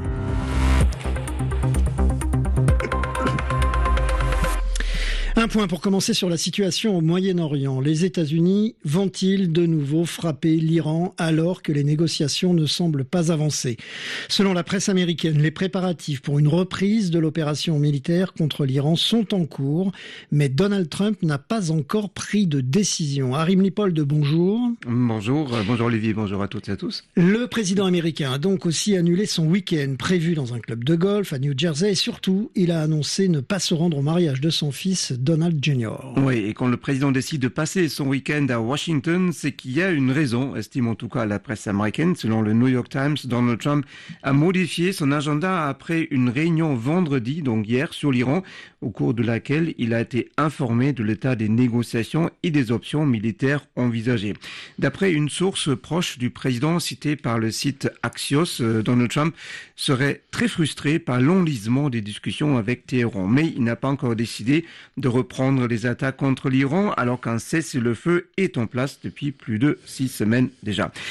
Un point pour commencer sur la situation au Moyen-Orient. Les États-Unis vont-ils de nouveau frapper l'Iran alors que les négociations ne semblent pas avancer ? Selon la presse américaine, les préparatifs pour une reprise de l'opération militaire contre l'Iran sont en cours, mais Donald Trump n'a pas encore pris de décision. Harim Lipold, bonjour. Bonjour Olivier, bonjour à toutes et à tous. Le président américain a donc aussi annulé son week-end prévu dans un club de golf à New Jersey et surtout, il a annoncé ne pas se rendre au mariage de son fils Donald Jr. Oui, et quand le président décide de passer son week-end à Washington, c'est qu'il y a une raison, estime en tout cas la presse américaine. Selon le New York Times, Donald Trump a modifié son agenda après une réunion vendredi, donc hier, sur l'Iran, au cours de laquelle il a été informé de l'état des négociations et des options militaires envisagées. D'après une source proche du président citée par le site Axios, Donald Trump serait très frustré par l'enlisement des discussions avec Téhéran, mais il n'a pas encore décidé de reprendre les attaques contre l'Iran alors qu'un cessez-le-feu est en place depuis plus de 6 semaines déjà.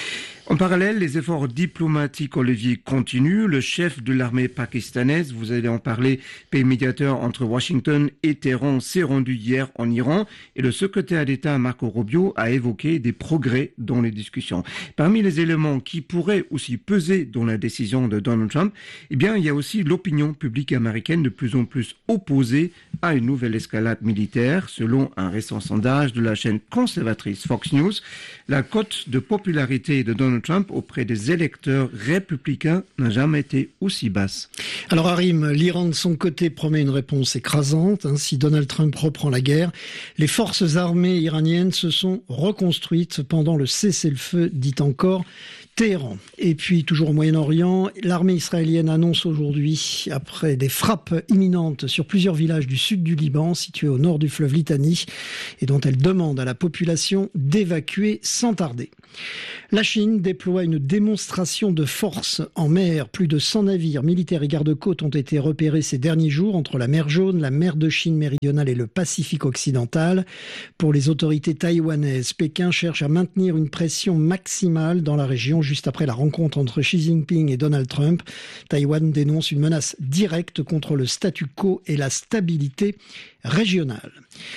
En parallèle, les efforts diplomatiques, Olivier, continuent. Le chef de l'armée pakistanaise, vous allez en parler, pays médiateur entre Washington et Téhéran, s'est rendu hier en Iran et le secrétaire d'État Marco Rubio a évoqué des progrès dans les discussions. Parmi les éléments qui pourraient aussi peser dans la décision de Donald Trump, il y a aussi l'opinion publique américaine de plus en plus opposée à une nouvelle escalade militaire. Selon un récent sondage de la chaîne conservatrice Fox News, la cote de popularité de Donald Trump auprès des électeurs républicains n'a jamais été aussi basse. Alors Harim, l'Iran de son côté promet une réponse écrasante. Si Donald Trump reprend la guerre, les forces armées iraniennes se sont reconstruites pendant le cessez-le-feu, dit encore Téhéran. Et puis, toujours au Moyen-Orient, l'armée israélienne annonce aujourd'hui, après des frappes imminentes sur plusieurs villages du sud du Liban, situés au nord du fleuve Litani, et dont elle demande à la population d'évacuer sans tarder. La Chine déploie une démonstration de force en mer. Plus de 100 navires militaires et garde-côtes ont été repérés ces derniers jours entre la mer Jaune, la mer de Chine méridionale et le Pacifique occidental. Pour les autorités taïwanaises, Pékin cherche à maintenir une pression maximale dans la région juste après la rencontre entre Xi Jinping et Donald Trump. Taïwan dénonce une menace directe contre le statu quo et la stabilité régionale.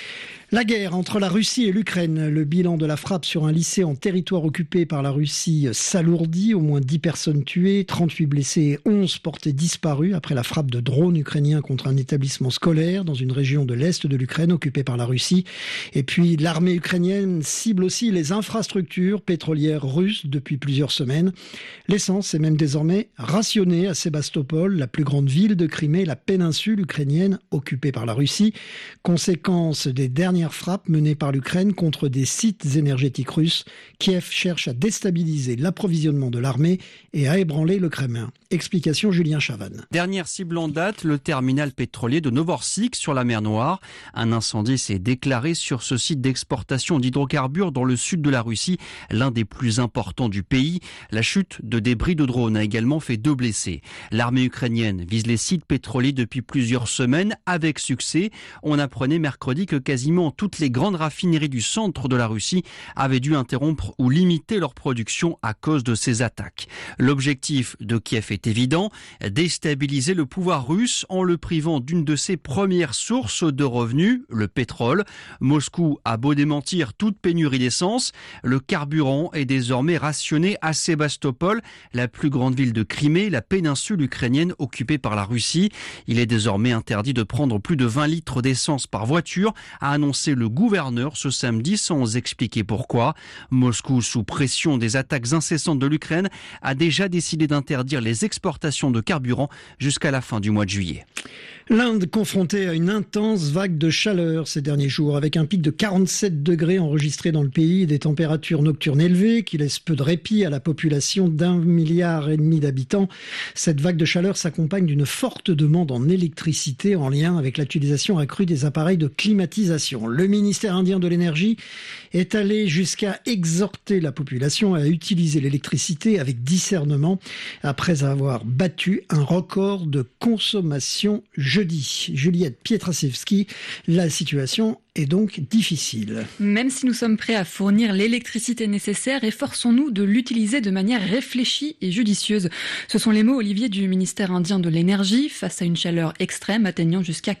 La guerre entre la Russie et l'Ukraine. Le bilan de la frappe sur un lycée en territoire occupé par la Russie s'alourdit. Au moins 10 personnes tuées, 38 blessés et 11 portés disparus après la frappe de drones ukrainiens contre un établissement scolaire dans une région de l'Est de l'Ukraine occupée par la Russie. Et puis l'armée ukrainienne cible aussi les infrastructures pétrolières russes depuis plusieurs semaines. L'essence est même désormais rationnée à Sébastopol, la plus grande ville de Crimée, la péninsule ukrainienne occupée par la Russie. Conséquence des dernières frappe menée par l'Ukraine contre des sites énergétiques russes. Kiev cherche à déstabiliser l'approvisionnement de l'armée et à ébranler le Kremlin. Explication Julien Chavannes. Dernière cible en date, le terminal pétrolier de Novorossikh sur la mer Noire. Un incendie s'est déclaré sur ce site d'exportation d'hydrocarbures dans le sud de la Russie, l'un des plus importants du pays. La chute de débris de drones a également fait 2 blessés. L'armée ukrainienne vise les sites pétroliers depuis plusieurs semaines avec succès. On apprenait mercredi que quasiment toutes les grandes raffineries du centre de la Russie avaient dû interrompre ou limiter leur production à cause de ces attaques. L'objectif de Kiev est évident, déstabiliser le pouvoir russe en le privant d'une de ses premières sources de revenus, le pétrole. Moscou a beau démentir toute pénurie d'essence, le carburant est désormais rationné à Sébastopol, la plus grande ville de Crimée, la péninsule ukrainienne occupée par la Russie. Il est désormais interdit de prendre plus de 20 litres d'essence par voiture, a annoncé le gouverneur ce samedi sans expliquer pourquoi. Moscou, sous pression des attaques incessantes de l'Ukraine, a déjà décidé d'interdire les exportations de carburant jusqu'à la fin du mois de juillet. L'Inde confrontée à une intense vague de chaleur ces derniers jours, avec un pic de 47 degrés enregistré dans le pays et des températures nocturnes élevées qui laissent peu de répit à la population d'1,5 milliard d'habitants. Cette vague de chaleur s'accompagne d'une forte demande en électricité en lien avec l'utilisation accrue des appareils de climatisation. Le ministère indien de l'énergie est allé jusqu'à exhorter la population à utiliser l'électricité avec discernement après avoir battu un record de consommation jeudi. Juliette Pietraszewski, la situation est donc difficile. Même si nous sommes prêts à fournir l'électricité nécessaire, efforçons-nous de l'utiliser de manière réfléchie et judicieuse. Ce sont les mots, Olivier, du ministère indien de l'énergie face à une chaleur extrême atteignant jusqu'à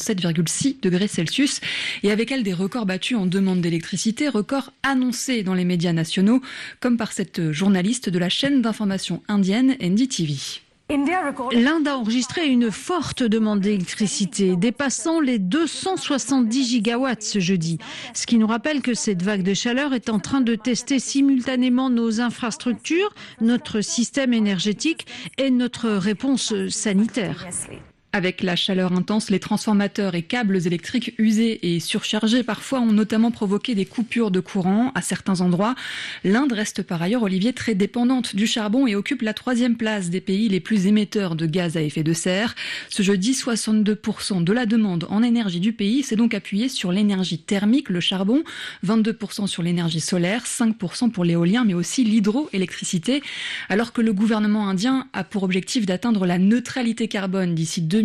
47,6 degrés Celsius et avec elle des records battus en demande d'électricité, records annoncés dans les médias nationaux, comme par cette journaliste de la chaîne d'information indienne NDTV. L'Inde a enregistré une forte demande d'électricité, dépassant les 270 gigawatts ce jeudi. Ce qui nous rappelle que cette vague de chaleur est en train de tester simultanément nos infrastructures, notre système énergétique et notre réponse sanitaire. Avec la chaleur intense, les transformateurs et câbles électriques usés et surchargés parfois ont notamment provoqué des coupures de courant à certains endroits. L'Inde reste par ailleurs, Olivier, très dépendante du charbon et occupe la 3e place des pays les plus émetteurs de gaz à effet de serre. Ce jeudi, 62% de la demande en énergie du pays s'est donc appuyée sur l'énergie thermique, le charbon, 22% sur l'énergie solaire, 5% pour l'éolien, mais aussi l'hydroélectricité. Alors que le gouvernement indien a pour objectif d'atteindre la neutralité carbone d'ici 2050,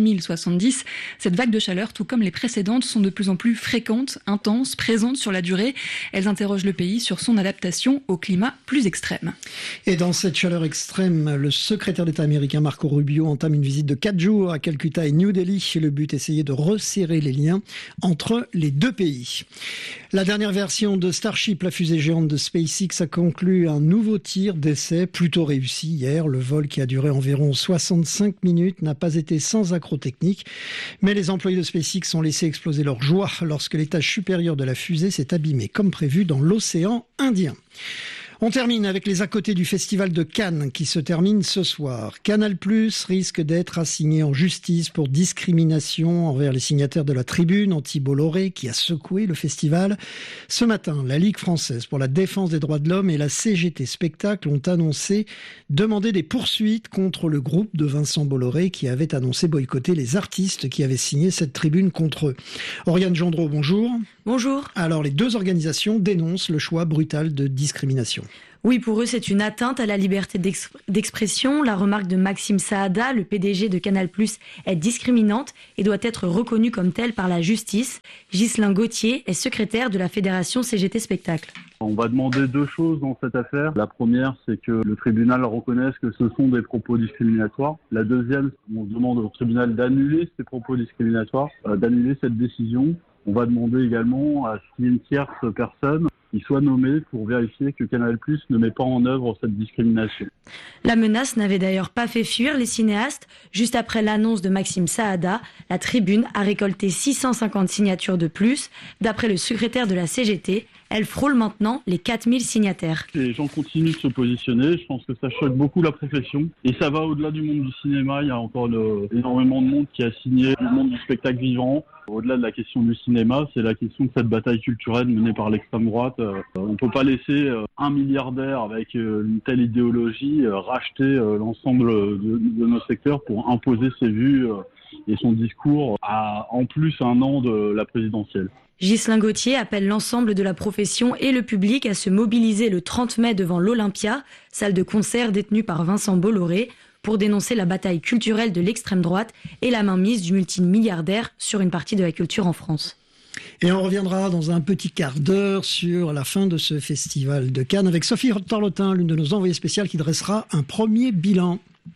2070. Cette vague de chaleur, tout comme les précédentes, sont de plus en plus fréquentes, intenses, présentes sur la durée. Elles interrogent le pays sur son adaptation au climat plus extrême. Et dans cette chaleur extrême, le secrétaire d'État américain Marco Rubio entame une visite de 4 jours à Calcutta et New Delhi. Le but, essayer de resserrer les liens entre les deux pays. La dernière version de Starship, la fusée géante de SpaceX, a conclu un nouveau tir d'essai plutôt réussi hier. Le vol, qui a duré environ 65 minutes, n'a pas été sans accroc technique. Mais les employés de SpaceX ont laissé exploser leur joie lorsque l'étage supérieur de la fusée s'est abîmé comme prévu dans l'océan Indien. On termine avec les à côté du Festival de Cannes qui se termine ce soir. Canal+ risque d'être assigné en justice pour discrimination envers les signataires de la tribune anti-Bolloré qui a secoué le festival. Ce matin, la Ligue française pour la défense des droits de l'homme et la CGT Spectacle ont annoncé demander des poursuites contre le groupe de Vincent Bolloré qui avait annoncé boycotter les artistes qui avaient signé cette tribune contre eux. Oriane Gendreau, bonjour. Bonjour. Alors, les deux organisations dénoncent le choix brutal de discrimination. Oui, pour eux, c'est une atteinte à la liberté d'expression. La remarque de Maxime Saada, le PDG de Canal+, est discriminante et doit être reconnue comme telle par la justice. Ghislain Gauthier est secrétaire de la Fédération CGT Spectacle. On va demander deux choses dans cette affaire. La première, c'est que le tribunal reconnaisse que ce sont des propos discriminatoires. La deuxième, on demande au tribunal d'annuler ces propos discriminatoires, d'annuler cette décision. On va demander également à ce qu'il y ait une tierce personne qui soit nommée pour vérifier que Canal+ ne met pas en œuvre cette discrimination. La menace n'avait d'ailleurs pas fait fuir les cinéastes. Juste après l'annonce de Maxime Saada, la tribune a récolté 650 signatures de plus. D'après le secrétaire de la CGT, elle frôle maintenant les 4000 signataires. Les gens continuent de se positionner. Je pense que ça choque beaucoup la profession. Et ça va au-delà du monde du cinéma. Il y a encore énormément de monde qui a signé le monde du spectacle vivant. Au-delà de la question du cinéma, c'est la question de cette bataille culturelle menée par l'extrême droite. On ne peut pas laisser un milliardaire avec une telle idéologie racheter l'ensemble de nos secteurs pour imposer ses vues et son discours à en plus un an de la présidentielle. Ghislain Gauthier appelle l'ensemble de la profession et le public à se mobiliser le 30 mai devant l'Olympia, salle de concert détenue par Vincent Bolloré, pour dénoncer la bataille culturelle de l'extrême droite et la mainmise du multimilliardaire sur une partie de la culture en France. Et on reviendra dans un petit quart d'heure sur la fin de ce festival de Cannes avec Sophie Torlotin, l'une de nos envoyées spéciales, qui dressera un premier bilan.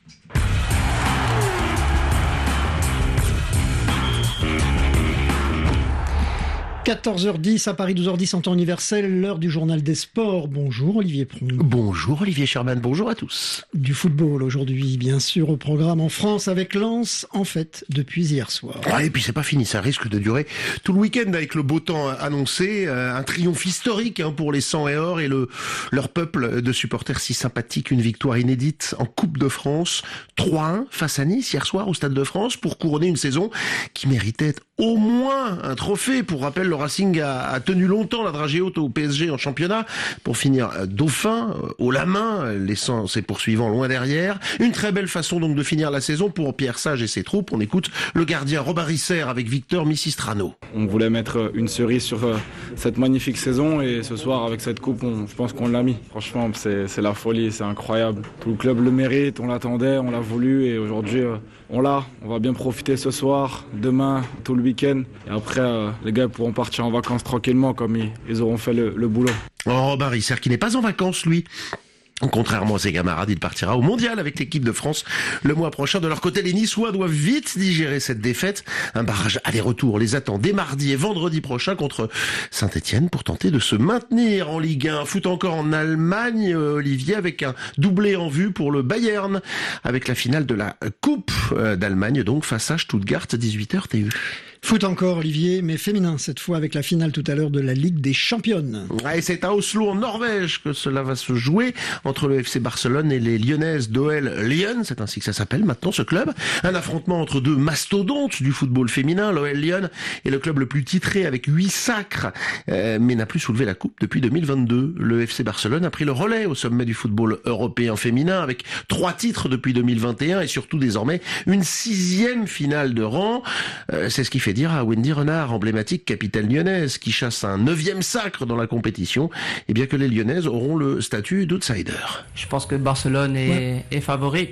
14h10 à Paris, 12h10 en temps universel, l'heure du journal des sports. Bonjour Olivier Pron. Bonjour Olivier Sherman, bonjour à tous. Du football aujourd'hui, bien sûr, au programme en France avec Lens, en fait, depuis hier soir. Ouais, et puis c'est pas fini, ça risque de durer tout le week-end avec le beau temps annoncé. Un triomphe historique pour les 100 et or et leur peuple de supporters si sympathiques. Une victoire inédite en Coupe de France, 3-1 face à Nice hier soir au Stade de France pour couronner une saison qui méritait au moins un trophée. Pour rappel, le Racing a tenu longtemps la dragée haute au PSG en championnat pour finir dauphin haut la main, laissant ses poursuivants loin derrière. Une très belle façon donc de finir la saison pour Pierre Sage et ses troupes. On écoute le gardien Robin Risser avec Victor Missistrano. On voulait mettre une cerise sur cette magnifique saison et ce soir avec cette coupe, je pense qu'on l'a mis. Franchement, c'est la folie, c'est incroyable. Tout le club le mérite, on l'attendait, on l'a voulu et aujourd'hui on l'a. On va bien profiter ce soir, demain, tout le week-end. Et après, les gars pourront partir en vacances tranquillement comme ils auront fait le boulot. Oh, Robin Risser qui n'est pas en vacances, lui. Contrairement à ses camarades, il partira au mondial avec l'équipe de France le mois prochain. De leur côté, les Niçois doivent vite digérer cette défaite. Un barrage aller-retour les attend dès mardi et vendredi prochain contre Saint-Etienne pour tenter de se maintenir en Ligue 1. Foot encore en Allemagne, Olivier, avec un doublé en vue pour le Bayern, avec la finale de la Coupe d'Allemagne, donc face à Stuttgart, 18h TU. Foot encore, Olivier, mais féminin cette fois avec la finale tout à l'heure de la Ligue des Championnes. Et c'est à Oslo, en Norvège, que cela va se jouer entre le FC Barcelone et les Lyonnaises d'OL Lyon. C'est ainsi que ça s'appelle maintenant, ce club. Un affrontement entre deux mastodontes du football féminin. L'OL Lyon est le club le plus titré avec 8 sacres, mais n'a plus soulevé la coupe depuis 2022. Le FC Barcelone a pris le relais au sommet du football européen féminin avec 3 titres depuis 2021 et surtout désormais une 6e finale de rang. C'est ce qui fait dire à Wendy Renard, emblématique capitale lyonnaise, qui chasse un 9e sacre dans la compétition, et bien que les Lyonnaises auront le statut d'outsider. Je pense que Barcelone est favori.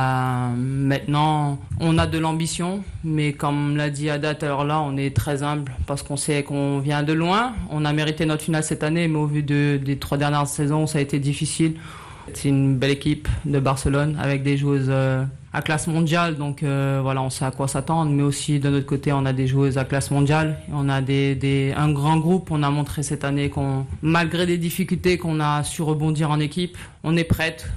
Maintenant, on a de l'ambition, mais comme l'a dit Ada tout à l'heure là, on est très humble parce qu'on sait qu'on vient de loin. On a mérité notre finale cette année, mais au vu des 3 dernières saisons, ça a été difficile. C'est une belle équipe de Barcelone avec des joueuses à classe mondiale, donc voilà, on sait à quoi s'attendre. Mais aussi de notre côté, on a des joueuses à classe mondiale. On a un grand groupe. On a montré cette année qu'on, malgré des difficultés, qu'on a su rebondir en équipe. On est prête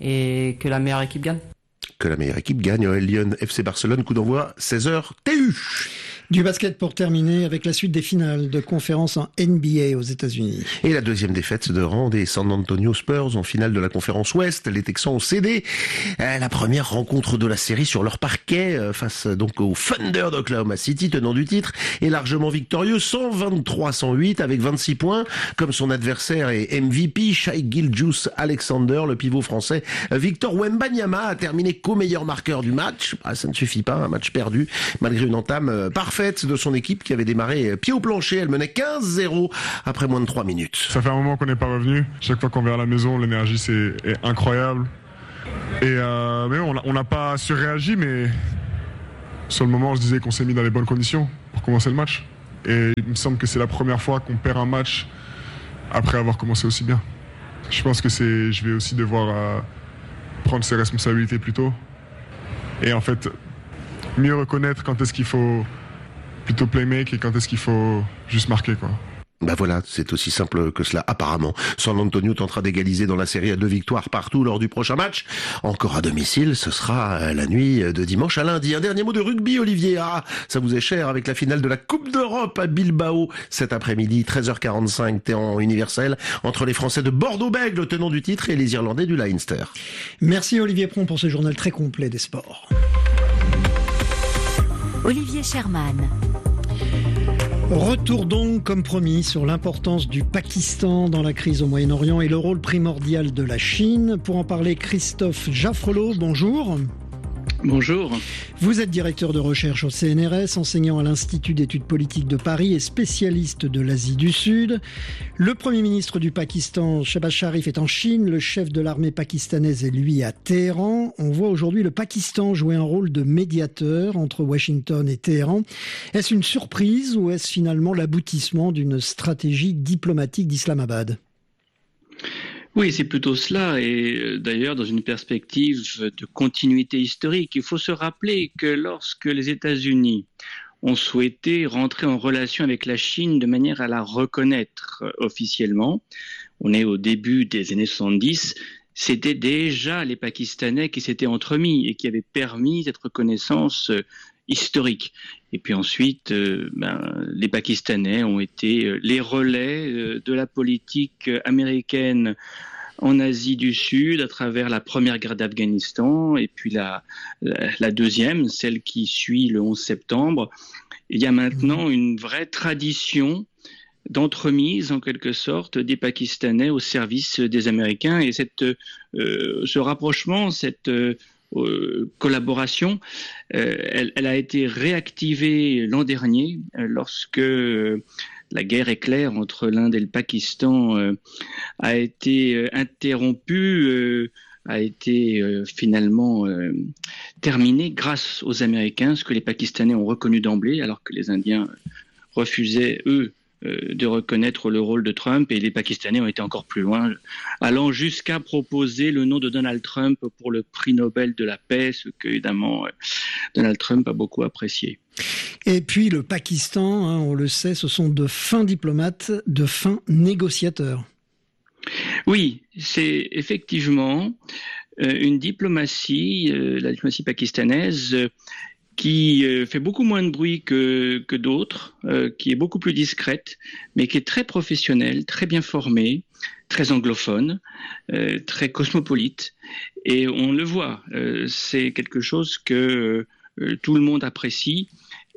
et que la meilleure équipe gagne. Que la meilleure équipe gagne. Lyon FC Barcelone, coup d'envoi 16h TU. Du basket pour terminer avec la suite des finales de conférence en NBA aux États-Unis. Et la deuxième défaite de rang des San Antonio Spurs en finale de la conférence Ouest. Les Texans ont cédé la première rencontre de la série sur leur parquet face donc au Thunder d'Oklahoma City, tenant du titre, et largement victorieux 123-108 avec 26 points. Comme son adversaire et MVP, Shai Gilgeous-Alexander, le pivot français Victor Wembanyama a terminé co-meilleur marqueur du match. Ça ne suffit pas, un match perdu malgré une entame parfaite de son équipe qui avait démarré pied au plancher. Elle menait 15-0 après moins de 3 minutes. Ça fait un moment qu'on n'est pas revenu. Chaque fois qu'on vient à la maison, l'énergie est incroyable. Et mais on n'a pas surréagi, mais sur le moment, on se disait qu'on s'est mis dans les bonnes conditions pour commencer le match. Et il me semble que c'est la première fois qu'on perd un match après avoir commencé aussi bien. Je pense que je vais aussi devoir prendre ses responsabilités plus tôt. Et en fait, mieux reconnaître quand est-ce qu'il faut plutôt playmake et quand est-ce qu'il faut juste marquer, quoi. Voilà, c'est aussi simple que cela apparemment. San Antonio tentera d'égaliser dans la série à 2 victoires partout lors du prochain match. Encore à domicile, ce sera la nuit de dimanche à lundi. Un dernier mot de rugby, Olivier. Ça vous est cher avec la finale de la Coupe d'Europe à Bilbao cet après-midi, 13h45, temps universel, entre les Français de Bordeaux-Bègles, le tenant du titre, et les Irlandais du Leinster. Merci Olivier Pron pour ce journal très complet des sports. Olivier Sherman. Retour donc, comme promis, sur l'importance du Pakistan dans la crise au Moyen-Orient et le rôle primordial de la Chine. Pour en parler, Christophe Jaffrelot, bonjour. Bonjour. Vous êtes directeur de recherche au CNRS, enseignant à l'Institut d'études politiques de Paris et spécialiste de l'Asie du Sud. Le Premier ministre du Pakistan, Shehbaz Sharif, est en Chine. Le chef de l'armée pakistanaise est, lui, à Téhéran. On voit aujourd'hui le Pakistan jouer un rôle de médiateur entre Washington et Téhéran. Est-ce une surprise ou est-ce finalement l'aboutissement d'une stratégie diplomatique d'Islamabad ? Oui, c'est plutôt cela, et d'ailleurs dans une perspective de continuité historique. Il faut se rappeler que lorsque les États-Unis ont souhaité rentrer en relation avec la Chine de manière à la reconnaître officiellement, on est au début des années 70, c'était déjà les Pakistanais qui s'étaient entremis et qui avaient permis cette reconnaissance historique. Et puis ensuite, les Pakistanais ont été les relais de la politique américaine en Asie du Sud à travers la première guerre d'Afghanistan et puis la deuxième, celle qui suit le 11 septembre. Il y a maintenant une vraie tradition d'entremise en quelque sorte des Pakistanais au service des Américains, et ce rapprochement, cette collaboration, elle a été réactivée l'an dernier lorsque la guerre éclair entre l'Inde et le Pakistan a été interrompue, a été finalement terminée grâce aux Américains, ce que les Pakistanais ont reconnu d'emblée, alors que les Indiens refusaient, eux, de reconnaître le rôle de Trump, et les Pakistanais ont été encore plus loin, allant jusqu'à proposer le nom de Donald Trump pour le prix Nobel de la paix, ce que évidemment Donald Trump a beaucoup apprécié. Et puis le Pakistan, on le sait, ce sont de fins diplomates, de fins négociateurs. Oui, c'est effectivement une diplomatie, la diplomatie pakistanaise, qui fait beaucoup moins de bruit que d'autres, qui est beaucoup plus discrète, mais qui est très professionnelle, très bien formée, très anglophone, très cosmopolite. Et on le voit, c'est quelque chose que tout le monde apprécie,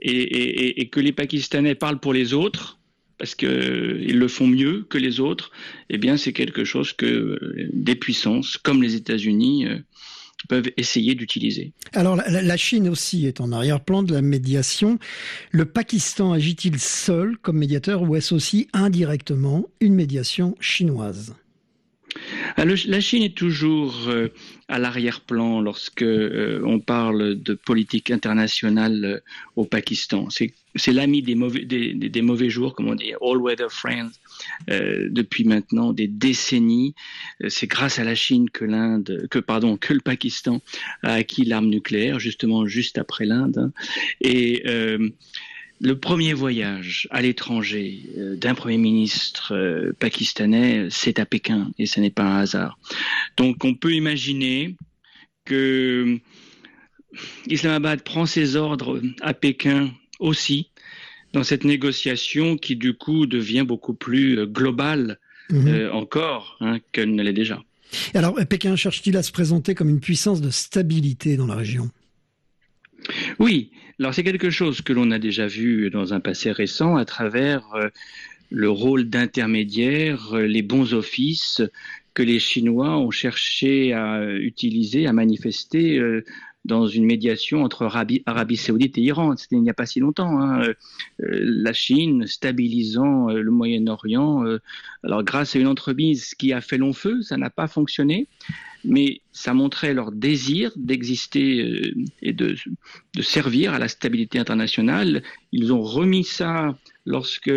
et que les Pakistanais parlent pour les autres, parce qu'ils le font mieux que les autres. Eh bien, c'est quelque chose que des puissances comme les États-Unis peuvent essayer d'utiliser. Alors la Chine aussi est en arrière-plan de la médiation. Le Pakistan agit-il seul comme médiateur ou est-ce aussi indirectement une médiation chinoise ? La Chine est toujours à l'arrière-plan lorsque on parle de politique internationale au Pakistan. C'est l'ami des mauvais jours, comme on dit, all-weather friends, depuis maintenant des décennies. C'est grâce à la Chine que le Pakistan a acquis l'arme nucléaire, justement juste après l'Inde. Et le premier voyage à l'étranger d'un Premier ministre pakistanais, c'est à Pékin, et ce n'est pas un hasard. Donc on peut imaginer que Islamabad prend ses ordres à Pékin aussi, dans cette négociation qui du coup devient beaucoup plus globale encore qu'elle ne l'est déjà. Alors Pékin cherche-t-il à se présenter comme une puissance de stabilité dans la région ? Oui, alors c'est quelque chose que l'on a déjà vu dans un passé récent à travers le rôle d'intermédiaire, les bons offices que les Chinois ont cherché à utiliser, à manifester dans une médiation entre Arabie Saoudite et Iran. C'était il n'y a pas si longtemps. La Chine stabilisant le Moyen-Orient, alors grâce à une entremise qui a fait long feu, ça n'a pas fonctionné. Mais ça montrait leur désir d'exister et de servir à la stabilité internationale. Ils ont remis ça lorsque